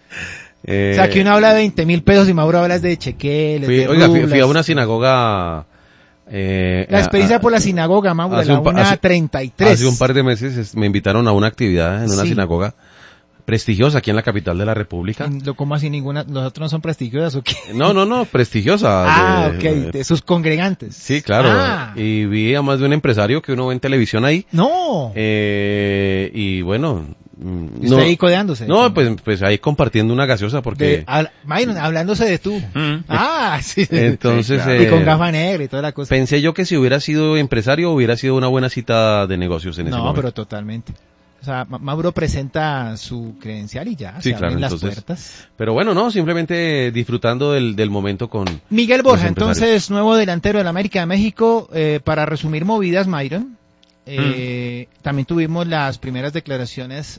eh, O sea, que uno habla de veinte mil pesos y Mauro habla de chequeles, fui- de oiga, fui, rublas. fui a una sinagoga. Eh, La experiencia a- por la sinagoga, Mauro, hace la un pa- una hace- treinta y tres. Hace un par de meses es- me invitaron a una actividad en una Sí. sinagoga prestigiosa aquí en la capital de la República. Lo como así ninguna, los otros no son prestigiosas o qué? No, no, no, prestigiosa. Ah, de- ok, de sus congregantes. Sí, claro. Ah. Y vi a más de un empresario que uno ve en televisión ahí. No. Eh, y bueno. mm, ¿Y usted ahí codeándose? No, pues, pues ahí compartiendo una gaseosa porque... De, habla- Myron, hablándose de tú. Mm. Ah, sí. Entonces, Sí, claro. Y con eh, gafa negra y toda la cosa. pensé yo que si hubiera sido empresario hubiera sido una buena cita de negocios en ese No, momento. pero totalmente. O sea, Ma- Mauro presenta su credencial y ya, Sí, se claro, abren las entonces- puertas. Pero bueno, no, simplemente disfrutando del, del momento con... Miguel Borja, Los empresarios. entonces, nuevo delantero del América de México, eh, para resumir movidas, Myron. Eh, Mm. También tuvimos las primeras declaraciones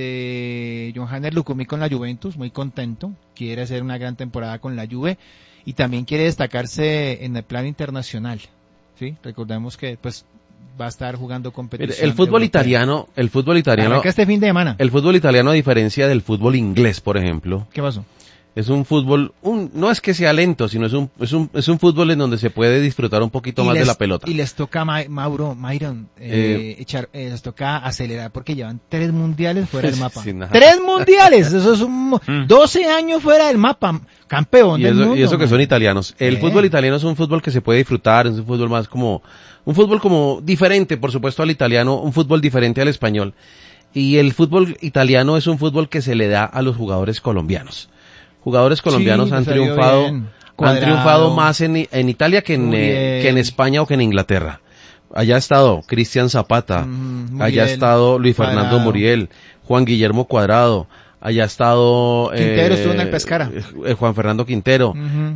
de Johannes Lucumí con la Juventus, muy contento, quiere hacer una gran temporada con la Juve y también quiere destacarse en el plano internacional. ¿Sí? Recordemos que pues va a estar jugando El, competición. el fútbol europea. italiano, el fútbol italiano, Arranca este fin de semana. el fútbol italiano a diferencia del fútbol inglés, por ejemplo, ¿Qué pasó? es un fútbol, un, no es que sea lento, sino es un, es un, es un fútbol en donde se puede disfrutar un poquito Y más de les- la pelota. Y les toca, Ma- Mauro, Myron, eh, echar, eh, les toca acelerar porque llevan tres mundiales fuera del mapa. Sí, nada. ¡Tres mundiales! Eso es un... mo- Mm. doce años fuera del mapa. Campeón Y del eso, mundo. y eso que man. son italianos. El Eh. fútbol italiano es un fútbol que se puede disfrutar, es un fútbol más como, un fútbol como diferente, por supuesto, al italiano, un fútbol diferente al español. Y el fútbol italiano es un fútbol que se le da a los jugadores colombianos. Jugadores colombianos Sí, han les salió triunfado, bien. han Cuadrado. triunfado más en, en Italia que en, eh, Muriel. que en España o que en Inglaterra. Allá ha estado Cristian Zapata, Mm, allá ha Muriel, estado Luis Fernando Cuadrado. Muriel, Juan Guillermo Cuadrado, allá ha estado... Quintero estuvo en el Pescara. eh, Juan Fernando Quintero. Ujú.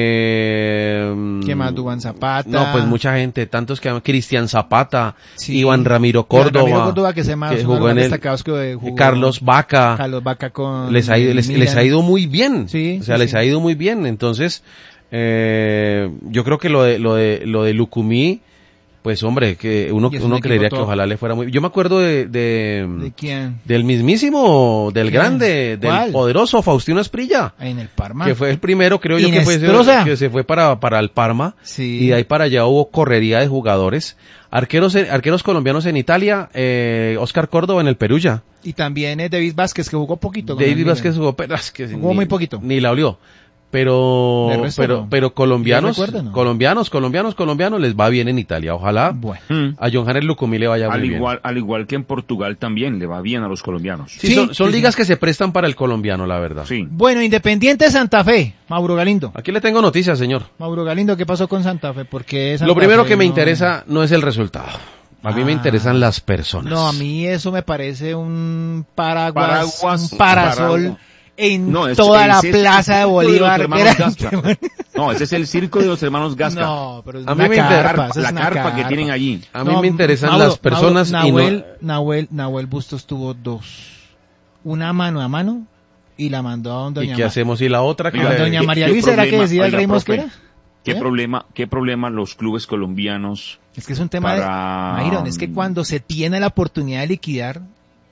Eh, ¿Qué más? Duván Zapata. No, pues mucha gente, tantos que Cristian Zapata, Sí. Iván Ramiro Iván Córdoba, Ramiro Córdoba, que se llama, que es uno de jugó los en el- destacados que jugó- Carlos Vaca, Carlos Vaca con... les ha ido, les, Milan. les ha ido muy bien, Sí, o sea, sí, les sí. ha ido muy bien, entonces, eh, yo creo que lo de, lo de, lo de Lucumí, pues hombre, que uno, Y es un uno equipo creería que top. ojalá le fuera muy, yo me acuerdo de, de, ¿De quién? del mismísimo, del ¿Quién? grande, del ¿Cuál? poderoso Faustino Esprilla, En el Parma. que fue el primero, creo yo que fue, Inestrosa. que se fue para, para el Parma, Sí. y de ahí para allá hubo correría de jugadores, arqueros, arqueros colombianos en Italia, eh, Oscar Córdoba en el Perugia, Y también es David Vázquez, que jugó poquito. con el David Milan. Vázquez jugó, pero es que Jugó ni- muy poquito. Ni la olió. Pero, De resto, pero, no. pero colombianos, ¿Yo recuerdo, no? colombianos, colombianos, colombianos les va bien en Italia. Ojalá Bueno. Mm. a Johannes Lucumí le vaya Al muy bien. igual, al igual que en Portugal también le va bien a los colombianos. Sí, Sí, son, son sí, ligas que se prestan para el colombiano, la verdad. Sí. Bueno, Independiente Santa Fe, Mauro Galindo. Aquí le tengo noticias, señor. Mauro Galindo, ¿qué pasó con Santa Fe? Porque Santa Lo primero Fe que me no- interesa no es el resultado. A mí me Ah. interesan las personas. No, a mí eso me parece un paraguas, Paraguas, un parasol paraguas. en No, es- toda la ese es plaza de el Bolívar. de los Era- hermanos Gasca. No, ese es el circo de los hermanos Gasca. No, pero es A una mí me carpa, interesa- eso es la una carpa que tienen allí. A mí No, me interesan Mauro, las personas Mauro, y no... Nahuel, Nahuel, Nahuel Bustos tuvo dos. Una mano a mano y la mandó a donde ¿Y doña qué Ma- hacemos? ¿Y la otra? que a Oiga, la- doña ¿qué- María qué Luisa era que problema? decía el Oiga, rey profe, Mosquera. ¿Qué ¿Eh? problema, qué problema los clubes colombianos? Es que es un tema Para- de... Myron, es que cuando se tiene la oportunidad de liquidar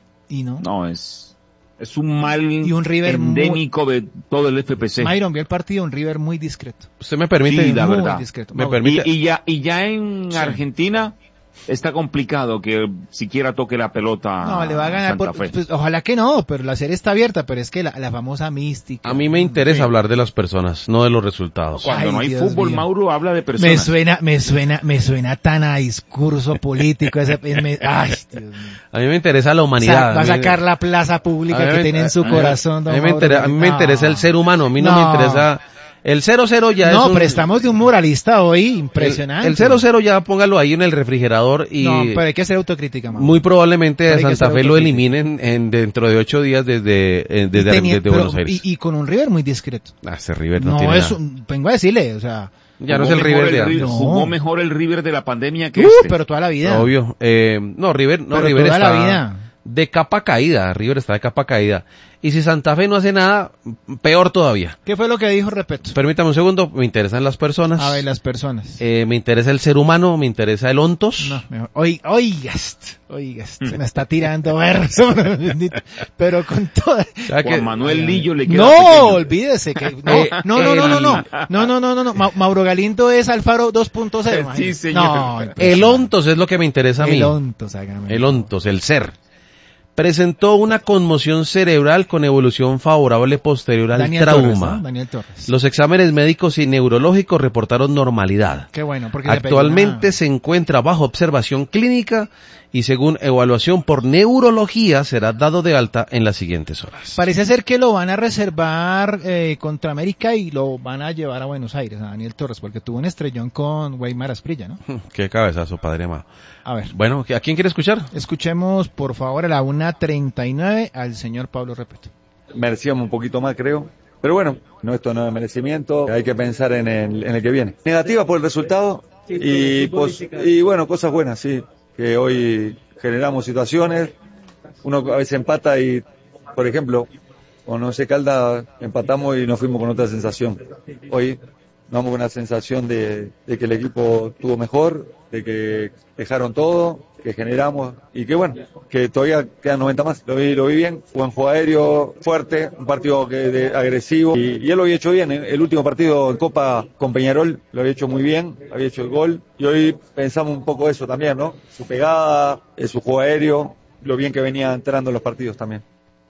y no... No, es, es un mal Y un River endémico de todo el F P C. Myron vio el partido, un River muy discreto. ¿Usted me permite? Sí, la muy verdad. discreto. Me Mauro. permite- Y, y ya, y ya en Sí. Argentina está complicado que siquiera toque la pelota No, le va a ganar Santa por, Fe. pues, ojalá que no, pero la serie está abierta, pero es que la, la famosa mística. A mí me interesa Sí. hablar de las personas, no de los resultados. Cuando Ay, no hay Dios fútbol, mío. Mauro habla de Me personas. suena, me suena, me suena tan a discurso político ese, me- ay, Dios mío. A mí me interesa la Sa- humanidad. va a mí- sacar la plaza pública a mí que me- tiene en su a mí- corazón, don A mí me, Mauro. interesa, a mí me No. interesa el ser humano, a mí no, No. me interesa... El cero cero ya No, es un... pero estamos de un moralista hoy el- impresionante. El cero cero ya póngalo ahí en el refrigerador y... No, pero hay que hacer autocrítica, Mauro. Muy probablemente Pero a hay que Santa ser Fe lo autocrítico. eliminen en, dentro de ocho días desde, eh, desde, Y tenía- desde pero- Buenos Aires. Y, y con un River muy discreto. Ah, ese River no, No, tiene es nada. un, vengo a decirle, o sea, Ya no es Jugó el mejor River de River- antes. No. Jugó mejor el River de la pandemia que uh, este. pero toda la vida. Obvio. Eh, no, River, no, Pero River toda está la vida. de capa caída. River está de capa caída. Y si Santa Fe no hace nada, peor todavía. ¿Qué fue lo que dijo Repeto? Permítame un segundo, me interesan las personas. A ver, las personas. Eh, me interesa el ser humano, me interesa el ontos. No, mejor. Oiga, oiga, oiga, se me está tirando verso, bendito. Pero con toda... Ya que- Juan Manuel Lillo le queda No, pequeño. olvídese que no, Eh, no, no, no, no, no, el- no, no, no, no, no, Ma- Mauro Galindo es Alfaro dos punto cero. Sí, imagínate. señor. No, el ontos es lo que me interesa a mí. el ontos, hágame. El ontos, el ser. Presentó una conmoción cerebral con evolución favorable posterior al Daniel trauma. Torres, ¿no? Daniel Torres. Los exámenes médicos y neurológicos reportaron normalidad. Qué bueno, porque le pegó Actualmente una- se encuentra bajo observación clínica y según evaluación por neurología será dado de alta en las siguientes horas. Parece ser que lo van a reservar eh, contra América y lo van a llevar a Buenos Aires, a Daniel Torres, porque tuvo un estrellón con Weimar Asprilla, ¿no? Qué cabezazo, padre amado. A ver, Bueno, ¿a quién quiere escuchar? escuchemos por favor a la una treinta y nueve al señor Pablo Repeto. Merecíamos un poquito más, creo. Pero bueno, no, esto no es merecimiento, hay que pensar en el, en el que viene. Negativa por el resultado y, pos- y bueno, cosas buenas, sí. Que hoy generamos situaciones, uno a veces empata y, por ejemplo, con Once Caldas empatamos y nos fuimos con otra sensación. Hoy nos vamos con una sensación de, de que el equipo tuvo mejor, de que dejaron todo, que generamos y que bueno, que todavía quedan noventa más. Lo vi, lo vi bien, buen juego aéreo, fuerte, un partido que de, agresivo y, y él lo había hecho bien. El último partido en Copa con Peñarol lo había hecho muy bien, había hecho el gol y hoy pensamos un poco eso también, ¿no? Su pegada, eh, su juego aéreo, lo bien que venía entrando en los partidos también.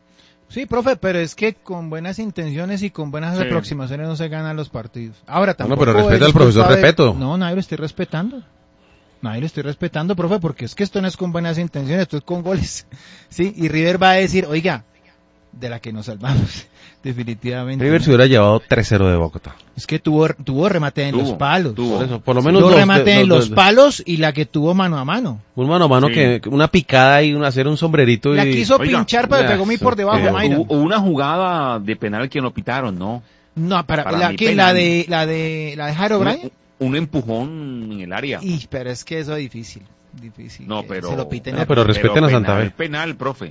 Sí, profe, pero es que con buenas intenciones y con buenas Sí. aproximaciones no se ganan los partidos. Ahora Bueno, tampoco. pero respeta es al profesor culpa de- Repeto. No, nadie lo estoy respetando. Nadie lo estoy respetando, profe, porque es que esto no es con buenas intenciones, esto es con goles. Sí, y River va a decir, oiga, de la que nos salvamos, definitivamente. River se hubiera llevado tres cero de Bogotá. Es que tuvo, tuvo remate en Tuvo, los palos. tuvo. Por eso, por lo menos Tuvo dos remate de- en dos- los dos- palos y la que tuvo mano a mano. Un mano a mano Sí. que, una picada y un, hacer un sombrerito y... La quiso Oiga, pinchar, pero ya, pegó muy eso por debajo, que- Mayra. Hubo una jugada de penal que no pitaron, ¿no? No, para, para la, mí ¿qué? penal. la de, la de, la de Jairo Bryan. Un, un empujón en el área. Y, pero es que eso es difícil, difícil. No, que pero... Se lo piten. No, pero respeten a Santa penal, Fe. Penal, profe.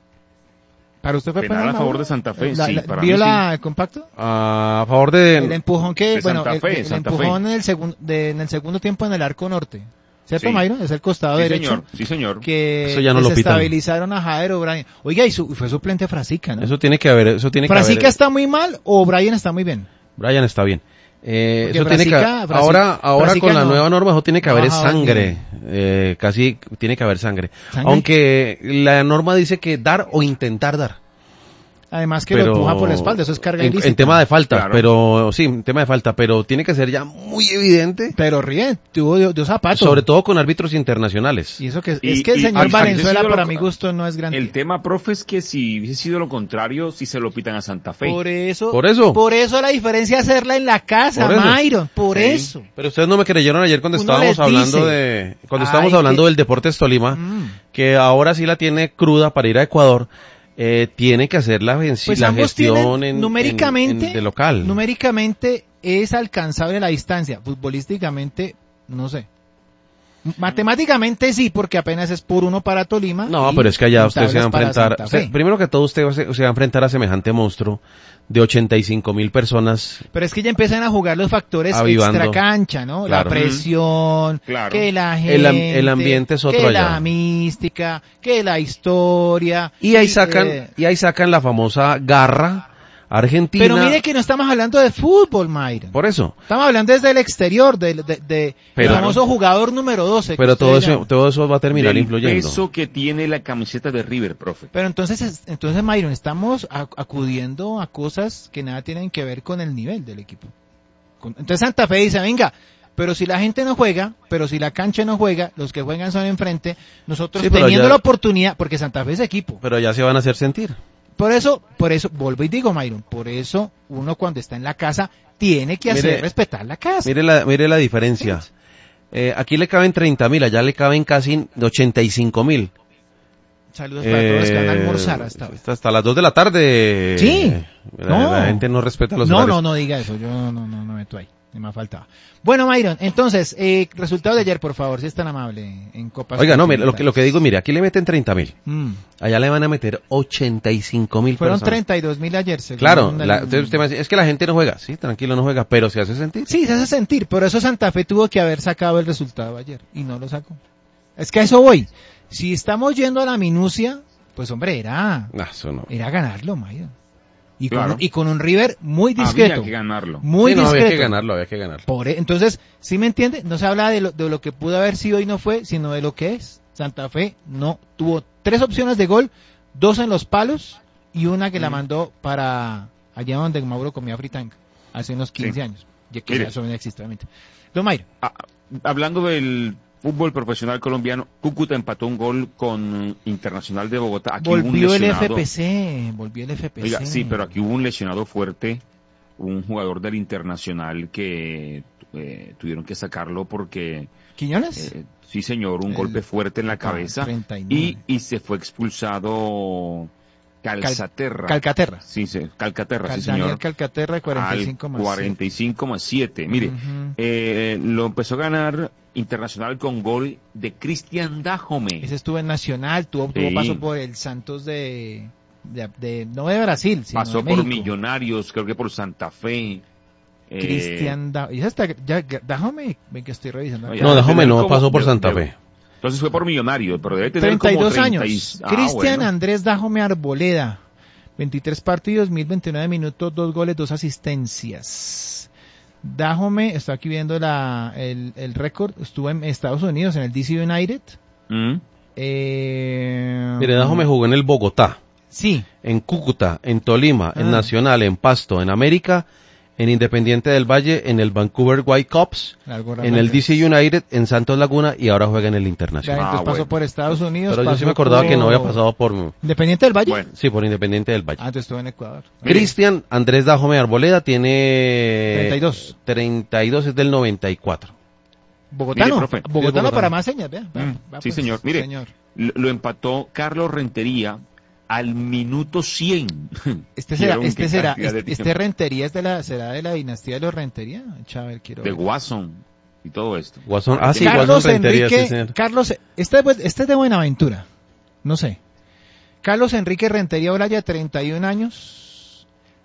¿Para usted fue penal penal, a favor Mauro? de Santa Fe, La- sí, la- para ¿Vio mí la, el compacto? A favor de... El empujón que, de bueno, Santa el, Fe, el Santa empujón Fe. en el, segun- de, en el segundo tiempo en el arco norte. ¿Cierto, Sí. Mayro? Es el costado Sí, derecho. señor. Sí, señor. Que Eso ya no lo pitan. desestabilizaron a Jairo Bryan. Oiga, y su, fue suplente Frasica, ¿no? Eso tiene que haber, eso tiene que ¿Frasica haber... está muy mal o Bryan está muy bien? Brian está bien. Eh, Porque eso tiene que, Frasica- Frasica- ahora, ahora Frasica con la no- nueva norma eso tiene que no haber es ha bajado el sangre, nivel. eh, casi tiene que haber sangre. ¿Sangre? Aunque la norma dice que dar o intentar dar. Además que Pero lo empuja por la espalda, eso es carga en, ilícita. en tema de falta, Claro. pero sí, en tema de falta, pero tiene que ser ya muy evidente, Pero ríe, tuvo de, de zapatos. sobre todo con árbitros internacionales. Y eso que Y- es que el y- señor y- Valenzuela y- y- para mi gusto no es grande. El tema, profe, es que si hubiese sido lo contrario, si se lo pitan a Santa Fe. Por eso, Por eso. por eso la diferencia es hacerla en la casa, Por eso. Myron, por Sí. eso. Pero ustedes no me creyeron ayer cuando Uno estábamos les hablando dice, de, cuando "Ay, estábamos hablando que- del Deportes Tolima, Mm. que ahora sí la tiene cruda para ir a Ecuador. eh, tiene que hacer la, Pues la ambos gestión tienen, en, numéricamente, en- en- de local. numéricamente es alcanzable la distancia, futbolísticamente no sé. Matemáticamente sí, porque apenas es por uno para Tolima. No, y pero es que allá usted se va a tablas para enfrentar, Santa usted- Fe. primero que todo usted se, se va a enfrentar a semejante monstruo de ochenta y cinco mil personas. Pero es que ya empiezan a jugar los factores Avivando. extra cancha, ¿no? Claro. La presión, Claro. que la gente, El am- el ambiente es otro que allá. la mística, que la historia. Y ahí sacan, eh, y ahí sacan la famosa garra argentina. pero mire que no estamos hablando de fútbol, Mayra. Por eso. Estamos hablando desde el exterior, de, de, de Pero- el famoso jugador número doce. que Pero todo ustedes eso, llaman. todo eso va a terminar Del influyendo. peso que tiene la camiseta de River, profe. Pero entonces, es- entonces, Mayron, estamos a- acudiendo a cosas que nada tienen que ver con el nivel del equipo. Con- Entonces Santa Fe dice, venga, pero si la gente no juega, pero si la cancha no juega, los que juegan son enfrente, nosotros Sí, pero teniendo ya- la oportunidad, porque Santa Fe es equipo. Pero ya se van a hacer sentir. Por eso, por eso, vuelvo y digo, Mayron, por eso uno cuando está en la casa tiene que hacer Mire- respetar la casa. Mire la, mire la diferencia. Eh, aquí le caben treinta mil, allá le caben casi ochenta y cinco mil. Saludos para todos los que van a Eh, almorzar hasta ahora. hasta, hasta las dos de la tarde. Sí. La, No. la gente no respeta los No, horarios. no, no diga eso, yo no, no, no, no meto ahí, ni me faltaba. Bueno, Mayron, entonces, eh, resultado de ayer, por favor, si es tan amable, en Copas. Oiga, no, mire, lo que, lo que digo, mire, aquí le meten treinta mil. Mm. Allá le van a meter ochenta y cinco mil Fueron personas. treinta y dos mil ayer, según Claro, el- la- entonces usted me dice, es que la gente no juega. Sí, tranquilo, no juega, pero se hace sentir. Sí, se hace sentir, por eso Santa Fe tuvo que haber sacado el resultado ayer, y no lo sacó. Es que a eso voy. Si estamos yendo a la minucia, pues hombre, era, No, eso no. era ganarlo, Mayron. Y, Claro. con, un- y con un River muy discreto. Había que ganarlo. Muy Sí, no, discreto. había que ganarlo, había que ganarlo. Por, e- entonces, ¿sí me entiende? No se habla de lo, de lo que pudo haber sido y no fue, sino de lo que es. Santa Fe no tuvo tres opciones de gol, dos en los palos y una que la mandó para allá donde Mauro comía fritanga, hace unos quince Sí. años. Ya que Mire. ya eso no existe, obviamente. Don Mayro, Ah, hablando del fútbol profesional colombiano, Cúcuta empató un gol con Internacional de Bogotá. Aquí hubo un volvió el lesionado. F P C, volvió el F P C. Oiga, sí, pero aquí hubo un lesionado fuerte, un jugador del Internacional que eh, tuvieron que sacarlo porque, ¿Quiñones? eh, sí señor, un El- golpe fuerte en la ah, cabeza treinta y nueve. y, y se fue expulsado Calzaterra. Calcaterra. Sí, sí, Calcaterra, Cal- sí Daniel señor. Calcaterra, cuarenta y cinco Al más. cuarenta y cinco más siete. Mire, Ujú. eh, lo empezó a ganar Internacional con gol de Cristian Dajome. Ese estuvo en Nacional, tuvo, tuvo Sí. paso por el Santos de, de, de- no de Brasil, sino Pasó de por México. Millonarios, creo que por Santa Fe. Eh, Cristian Da, y esa está, ya, ya- déjame, ven que estoy revisando. No, acá. ya. No, déjame, tener no, como- pasó por de- Santa de- Fe. Entonces fue por Millonarios, pero debe tener treinta y dos como treinta y- años. Ah, Cristian bueno. Andrés Dajome Arboleda, veintitrés partidos, mil veintinueve minutos, dos goles, dos asistencias. Dajome, estoy aquí viendo la, el, el récord, estuvo en Estados Unidos, en el D C United. Mm. Eh, Mire, Dajome jugó en el Bogotá, Sí, en Cúcuta, en Tolima, en Ah. Nacional, en Pasto, en América, en Independiente del Valle, en el Vancouver Whitecaps, algo en el D C United, en Santos Laguna y ahora juega en el Ya, Internacional. entonces Ah, pasó bueno. por Estados Unidos. Pero yo sí pasó me acordaba que no había por- pasado por, Independiente del Valle. Bueno. sí, por Independiente del Valle. Ah, entonces estuvo en Ecuador. Cristian Andrés Dajome Arboleda tiene treinta y dos. treinta y dos, es del noventa y cuatro. Bogotano. Mire, profe. Bogotano, Sí, bogotano. para más señas, vea. vea, Mm, va, sí, pues, señor. Mire, señor. Lo, lo empató Carlos Rentería al minuto cien. Este será, Vieron este qué será, cantidad de este, este tiempo. Rentería es de la, será de la dinastía de los Rentería. Chávez, quiero De ver. Watson y todo esto. Guasón, ah, sí, Carlos Guasón Rentería, Enrique, sí, señor. Carlos, este, pues, este es de Buenaventura. No sé. Carlos Enrique Rentería Olaya, treinta y un años.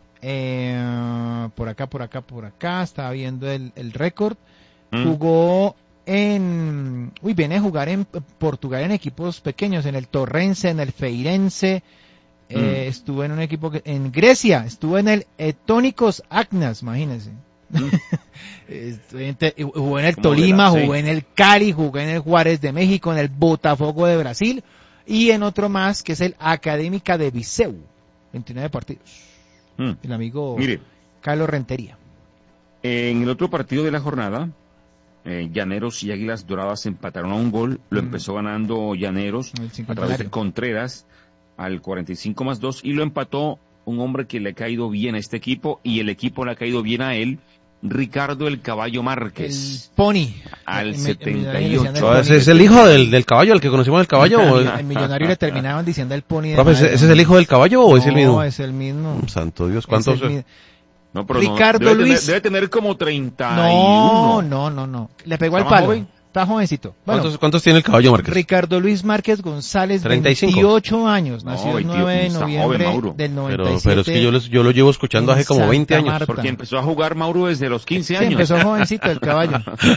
Eh, por acá, por acá, por acá. Estaba viendo el, el récord. Mm. Jugó en, uy, viene a jugar en Portugal en equipos pequeños, en el Torrense, en el Feirense, eh, Mm. estuvo en un equipo que, en Grecia, estuvo en el Etónicos Agnas, imagínense. Estuvo en te- jugó en el Como Tolima, verás, sí. jugó en el Cali, jugó en el Juárez de México, en el Botafogo de Brasil y en otro más que es el Académica de Viseu, veintinueve partidos. Mm. El amigo Mire, Carlos Rentería. en el otro partido de la jornada, eh, Llaneros y Águilas Doradas empataron a un gol. Lo Mm. empezó ganando Llaneros El a través de cincuentenario. Contreras al cuarenta y cinco más dos y lo empató un hombre que le ha caído bien a este equipo y el equipo le ha caído bien a él, Ricardo el Caballo El Márquez. Pony. Al En- en setenta y Millonario le ocho. decían No, el ¿Ese Pony. es el hijo del, del caballo, el que conocimos el caballo? o el- En Millonario le terminaban diciendo el Pony de Profe, ¿ese madre. ese es el hijo del caballo o es el mismo? No, es el mismo. Santo Dios, Es ¿cuántos? el mi- No, pero no, Ricardo debe tener- Luis. debe tener como treinta y No, uno. no, no, no. Le pegó al ¿Está más palo. joven? Está jovencito. Bueno, ¿Cuántos, cuántos tiene el caballo Márquez? Ricardo Luis Márquez González, treinta y cinco. veintiocho años, No, nació el veintiocho, nueve de está joven, noviembre Mauro. del noventa y Pero, siete. pero es que yo, los- yo lo llevo escuchando en hace como veinte Santa años. Marta. Porque empezó a jugar Mauro desde los quince Sí, años. empezó jovencito el caballo.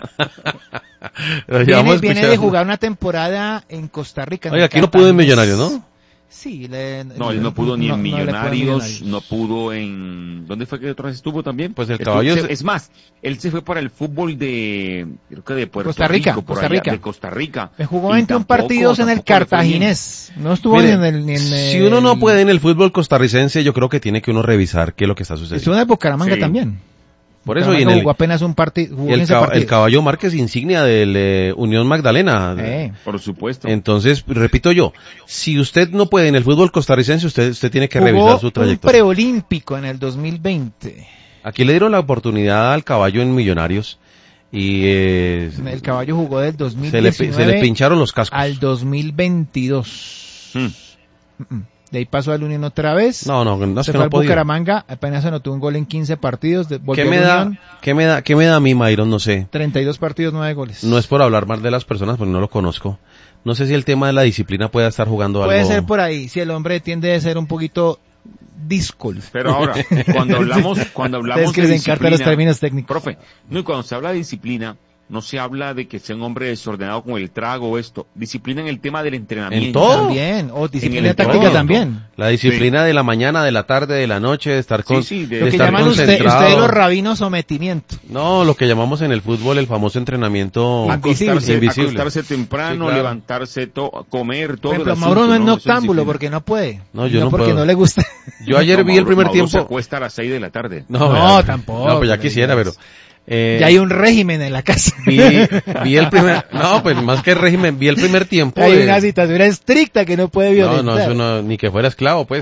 Lo Viene, llevamos viene de escuchando. jugar una temporada en Costa Rica. en Oiga, el aquí no pudo en Cartaginés. Millonarios, ¿no? Sí. Le, No, él no pudo ni en no le pudo en Millonarios, Millonarios. no pudo en... ¿Dónde fue que otra vez estuvo también? Pues el Estuvo- caballo se- es- Es más, él se fue para el fútbol de... Creo que de Puerto Costa Rica, Rico, por Costa allá, Rica. de Costa Rica. Me jugó Y veintiún tampoco- partidos en el tampoco le fue bien. Cartaginés. No estuvo Mire, ni en el... Ni en si el- uno no puede en el fútbol costarricense, yo creo que tiene que uno revisar qué es lo que está Estuvo sucediendo. en Bucaramanga Sí. también. Por eso, y en Bucaramanga el, jugó apenas un partido. Jugó el, quince cab- el partidos. caballo Márquez insignia del eh, Unión Magdalena. Eh. Por supuesto. Entonces, repito yo, si usted no puede en el fútbol costarricense, usted, usted tiene que Jugó revisar su un trayectoria. preolímpico en el dos mil veinte. Aquí le dieron la oportunidad al caballo en Millonarios y eh, El caballo jugó del se, le, pi- se le dos mil diecinueve pincharon los cascos. al dos mil veintidós. Hmm. Mm, mm. De ahí pasó al Unión otra vez. No, no, no es se que fue no al podía. Bucaramanga, apenas anotó un gol en quince partidos. De, volvió ¿Qué me al da, Unión, qué me da, qué me da a mí, Mayron? No sé. treinta y dos partidos, nueve goles. No es por hablar mal de las personas, porque no lo conozco. No sé si el tema de la disciplina pueda estar jugando Puede algo. ser por ahí, si el hombre tiende a ser un poquito díscolo. Pero ahora, cuando hablamos, cuando hablamos Es que de les encantan los disciplina, términos técnicos. profe, no, y cuando se habla de disciplina, no se habla de que sea un hombre desordenado con el trago o esto. Disciplina en el tema del entrenamiento. En todo. También, o disciplina el táctica todo. también. La disciplina de la mañana, de la tarde, de la noche, de estar con, Sí, sí, de- de Lo que estar llaman usted, concentrado. ustedes los rabinos sometimiento. No, lo que llamamos en el fútbol el famoso entrenamiento Acostarse, invisible. acostarse temprano, Sí, claro. levantarse, to- comer, todo Por ejemplo, el Mauro asunto, no es ¿no? Eso es noctámbulo disciplina. porque no puede. No, yo no porque puedo. no le gusta. Yo ayer No, vi el Mauro- primer Mauro se tiempo. acuesta a las seis de la tarde. No, No, vea, tampoco, No, pues ya pero quisiera, ya pero. es- eh, Ya hay un régimen en la casa. vi, vi el primer. No, pues más que el régimen, vi el primer tiempo. Hay de- una situación estricta que no puede No, violentar. no, eso no, ni que fuera esclavo, pues.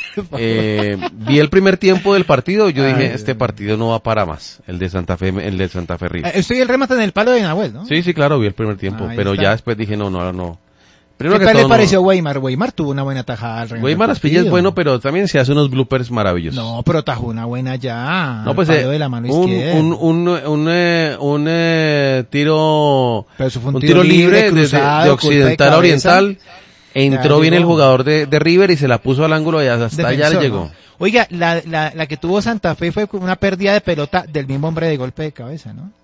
Eh, vi el primer tiempo del partido y yo dije, Ay, este Dios. partido no va para más, el de Santa Fe, el de Santa Fe River. Eh, Estoy el remate en el palo de Nahuel, ¿no? Sí, sí, claro, vi el primer tiempo, Ahí pero está. ya después dije, no, no, no. ¿Qué Primero que tal todo, le pareció no. Weimar? Weimar tuvo una buena tajada al remate Weimar del Aspilla es partido. bueno, pero también se hace unos bloopers maravillosos. No, pero tajó una buena ya. No, pues al eh, palo de la mano un, izquierda. un, un, un, eh, un, eh, tiro, Pero eso fue un un tiro tiro libre, libre, de- de, cruzado, de golpe de occidental a cabeza. oriental. Entró Ya bien el llegó. jugador de, de River y se la puso al ángulo y hasta allá Defensor, le llegó. ¿no? Oiga, la, la, la que tuvo Santa Fe fue una pérdida de pelota del mismo hombre de golpe de cabeza, ¿no?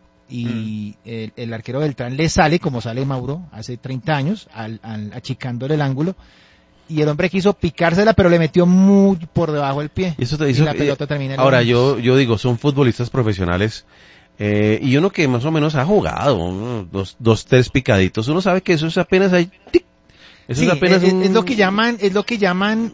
Y Mm. el, el arquero Beltrán le sale, como sale Mauro, hace treinta años, al, al, achicándole el ángulo. Y el hombre quiso picársela, pero le metió muy por debajo del pie. Y eso te y hizo, la pelota termina en ahora el- yo, yo digo, son futbolistas profesionales, eh, y uno que más o menos ha jugado, ¿no? dos, dos, tres picaditos, uno sabe que eso es apenas ahí, tic. Eso Sí, es apenas es, un- es lo que llaman, es lo que llaman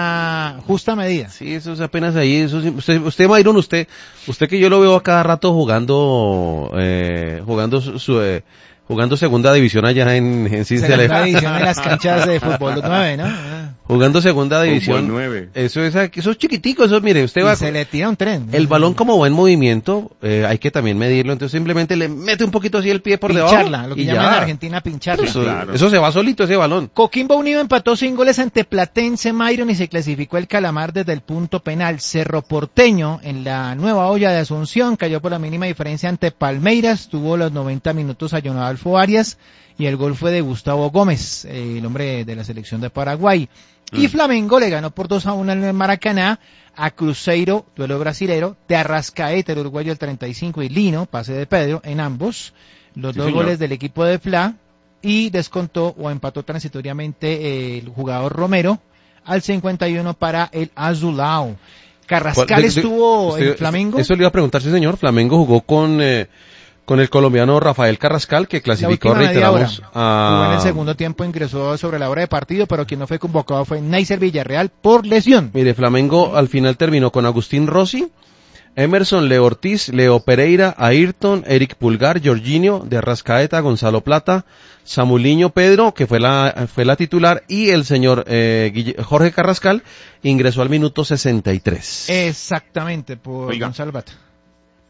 la justa medida. Sí, eso es apenas ahí. Eso sí- usted, usted, Mayron, usted, usted que yo lo veo a cada rato jugando, eh, jugando su, su, eh, jugando segunda división allá en, en Cincelejo. Segunda división en las canchas de fútbol nueve, ¿no? Ah. Jugando segunda Fútbol división. nueve. Eso es, eso es chiquitico, eso, mire, usted va, Y se le tira un tren. el balón como va en movimiento, eh, hay que también medirlo, entonces simplemente le mete un poquito así el pie por pincharla, debajo. lo que y llaman ya. en Argentina pincharla. Eso, Claro. eso se va solito ese balón. Coquimbo Unido empató sin goles ante Platense Mayron y se clasificó el Calamar desde el punto penal. Cerro Porteño en la nueva olla de Asunción cayó por la mínima diferencia ante Palmeiras, tuvo los noventa minutos a Adolfo Arias y el gol fue de Gustavo Gómez, eh, el hombre de la selección de Paraguay. Y Flamengo le ganó por dos a uno en el Maracaná a Cruzeiro, duelo brasilero, de Arrascaeta, el uruguayo el treinta y cinco y Lino, pase de Pedro, en ambos, los Sí, dos señor. goles del equipo de Fla, y descontó o empató transitoriamente eh, el jugador Romero al cincuenta y uno para el Azulao. Carrascal ¿Cuál- de- de- estuvo usted- en Flamengo. Eso le iba a preguntar, sí señor. Flamengo jugó con, eh, con el colombiano Rafael Carrascal, que La clasificó, última media hora. reiteramos, a... Jugó en el segundo tiempo, ingresó sobre la hora de partido, pero quien no fue convocado fue Neisser Villarreal por lesión. Mire, Flamengo al final terminó con Agustín Rossi, Emerson, Leo Ortiz, Leo Pereira, Ayrton, Eric Pulgar, Jorginho, de Arrascaeta, Gonzalo Plata, Samuliño Pedro, que fue la, fue la titular, y el señor eh, Guille- Jorge Carrascal ingresó al minuto sesenta y tres. Exactamente, por Oiga. Gonzalo Bata.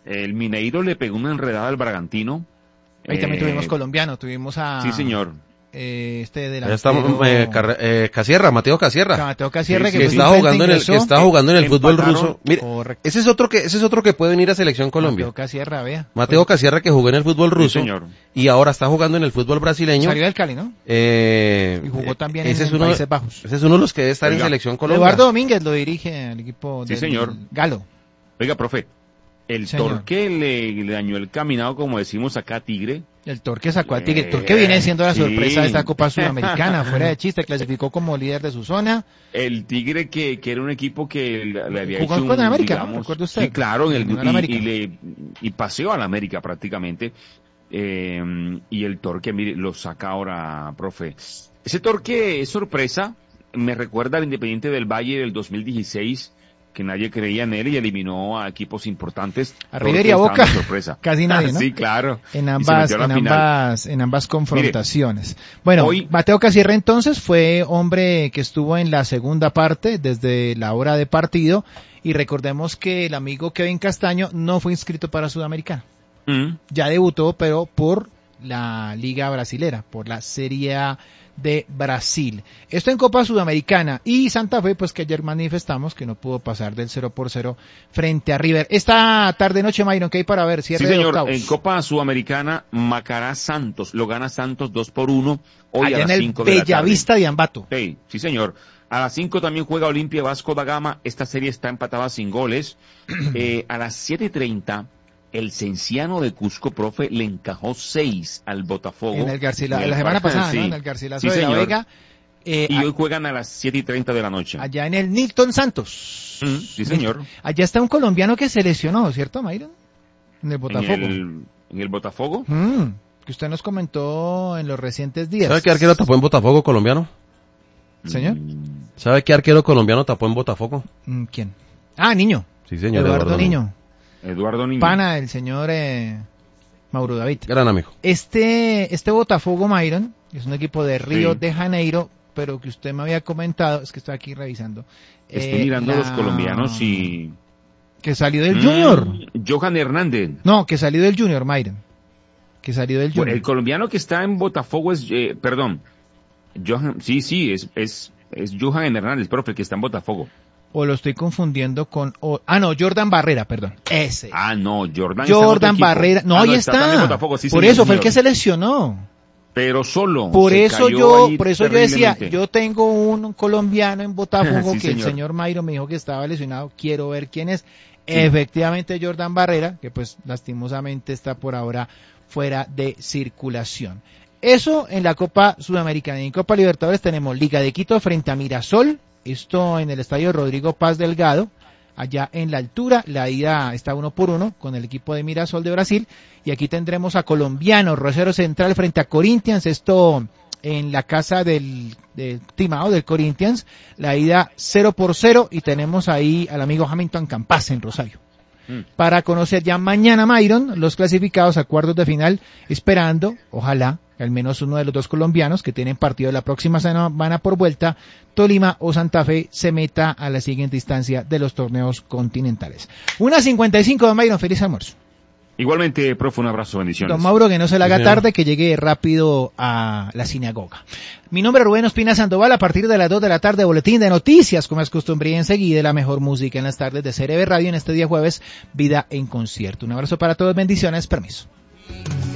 El Mineiro le pegó una enredada al Bragantino. Ahí también Eh, tuvimos colombiano, tuvimos a... Sí, señor. Eh, este de Ya está eh, Car- eh, Casierra, Mateo Casierra. Mateo Casierra, Sí, que, que fue está suplente, jugando en el ingresó. que está jugando en el fútbol Empataron. ruso. Mire, Correcto. ese es otro que ese es otro que puede venir a selección Colombia. Mateo Casierra, vea. Mateo Casierra, que jugó en el fútbol ruso, señor. y ahora está jugando en el fútbol brasileño. Salió del Cali, ¿no? Eh, Y jugó también ese en es uno, Países Bajos. Ese es uno de los que debe estar Oiga, en selección Colombia. Eduardo Domínguez lo dirige al equipo Sí, del señor. Galo. Oiga, profe, el Señor. Torque le, le dañó el caminado, como decimos acá, a Tigre. El Torque sacó a Tigre. El Eh, Torque viene siendo la sí. sorpresa de esta Copa Sudamericana. Fuera de chiste, clasificó como líder de su zona. El Tigre que, que era un equipo que le, le había Jugó hecho con un, América, ¿no? digamos, ¿Recuerda usted? sí, claro, en el, Ganó al y, América. y, le, y paseó al América prácticamente. Eh, y el Torque, mire, lo saca ahora, profe. Ese Torque es sorpresa. Me recuerda al Independiente del Valle del dos mil dieciséis, que nadie creía en él y eliminó a equipos importantes. A Torque River y a estaba Boca. de sorpresa. Casi nadie, ¿no? Sí, claro. En Y se ambas, metió a la en final. ambas, en ambas confrontaciones. bueno, hoy- Mateo Casierra entonces fue hombre que estuvo en la segunda parte desde la hora de partido y recordemos que el amigo Kevin Castaño no fue inscrito para Sudamericana. Mm. Ya debutó, pero por la Liga Brasilera, por la Serie A de Brasil. Esto en Copa Sudamericana y Santa Fe, pues que ayer manifestamos que no pudo pasar del cero por cero frente a River. Esta tarde noche, Mayron, ¿qué hay para ver? Cierre Sí, de señor. octavos. En Copa Sudamericana, Macará Santos. Lo gana Santos dos por uno. Hoy Allá a en las el cinco de la tarde. Bellavista de Ambato. Sí, sí, señor. A las cinco también juega Olimpia Vasco da Gama. Esta serie está empatada sin goles. eh, a las siete y treinta, el Cenciano de Cusco, profe, le encajó seis al Botafogo. En el Garcilaso, En el la semana parque, pasada, sí. ¿no? En el Garcilaso Sí, de la señor. Vega. Eh, Y a- hoy juegan a las siete y treinta de la noche. allá en el Nilton Santos. Mm, sí, señor. Allá está un colombiano que se lesionó, ¿cierto, Mayron? En el En Botafogo. el, en el Botafogo. Mm, que usted nos comentó en los recientes días. ¿Sabe qué arquero tapó en Botafogo colombiano? ¿Señor? ¿Sabe qué arquero colombiano tapó en Botafogo? Mm, ¿Quién? Ah, Niño. Sí, señor. Eduardo, Niño. Eduardo Niño. Pana del señor eh, Mauro David. Gran amigo. Este, este Botafogo, Mayron, es un equipo de Río Sí. de Janeiro, pero que usted me había comentado, es que estoy aquí revisando. Estoy eh, mirando a la- los colombianos y... Que salió del Mm, Junior. Johan Hernández. No, que salió del Junior, Mayron. Que salió del Bueno, Junior. el colombiano que está en Botafogo es, eh, perdón, Johan, sí, sí, es, es, es Johan Hernández, profe, el que está en Botafogo. O lo estoy confundiendo con... o- ah, no, Jordan Barrera, perdón. Ese. Ah, no, Jordan está en otro Jordan equipo. Barrera. No, Ah, ahí también en está. Botafogo, sí, Por señor, eso fue el señor. que se lesionó. Pero solo. Por se eso cayó yo, ahí por eso yo decía, terriblemente. yo tengo un colombiano en Botafogo Sí, que el señor. señor Mayro me dijo que estaba lesionado, quiero ver quién es. Efectivamente Jordan Barrera, que pues lastimosamente está por ahora fuera de circulación. Eso en la Copa Sudamericana. En Copa Libertadores tenemos Liga de Quito frente a Mirasol, esto en el estadio Rodrigo Paz Delgado, allá en la altura, la ida está uno por uno con el equipo de Mirasol de Brasil, y aquí tendremos a Colombiano, Rosario Central frente a Corinthians, esto en la casa del, del Timao del Corinthians, la ida cero por cero, y tenemos ahí al amigo Hamilton Campas en Rosario. Mm. Para conocer ya mañana, Mayron, los clasificados a cuartos de final, esperando, ojalá, que al menos uno de los dos colombianos que tienen partido la próxima semana por vuelta, Tolima o Santa Fe, se meta a la siguiente instancia de los torneos continentales. una cincuenta y cinco, don Mayron, feliz almuerzo. Igualmente, profe, un abrazo, bendiciones. Don Mauro, que no se le haga Sí, señor. tarde, que llegue rápido a la sinagoga. Mi nombre es Rubén Ospina Sandoval. A partir de las dos de la tarde, boletín de noticias, como es costumbre, y enseguida la mejor música en las tardes de C R B Radio en este día jueves, Vida en Concierto. Un abrazo para todos, bendiciones, permiso.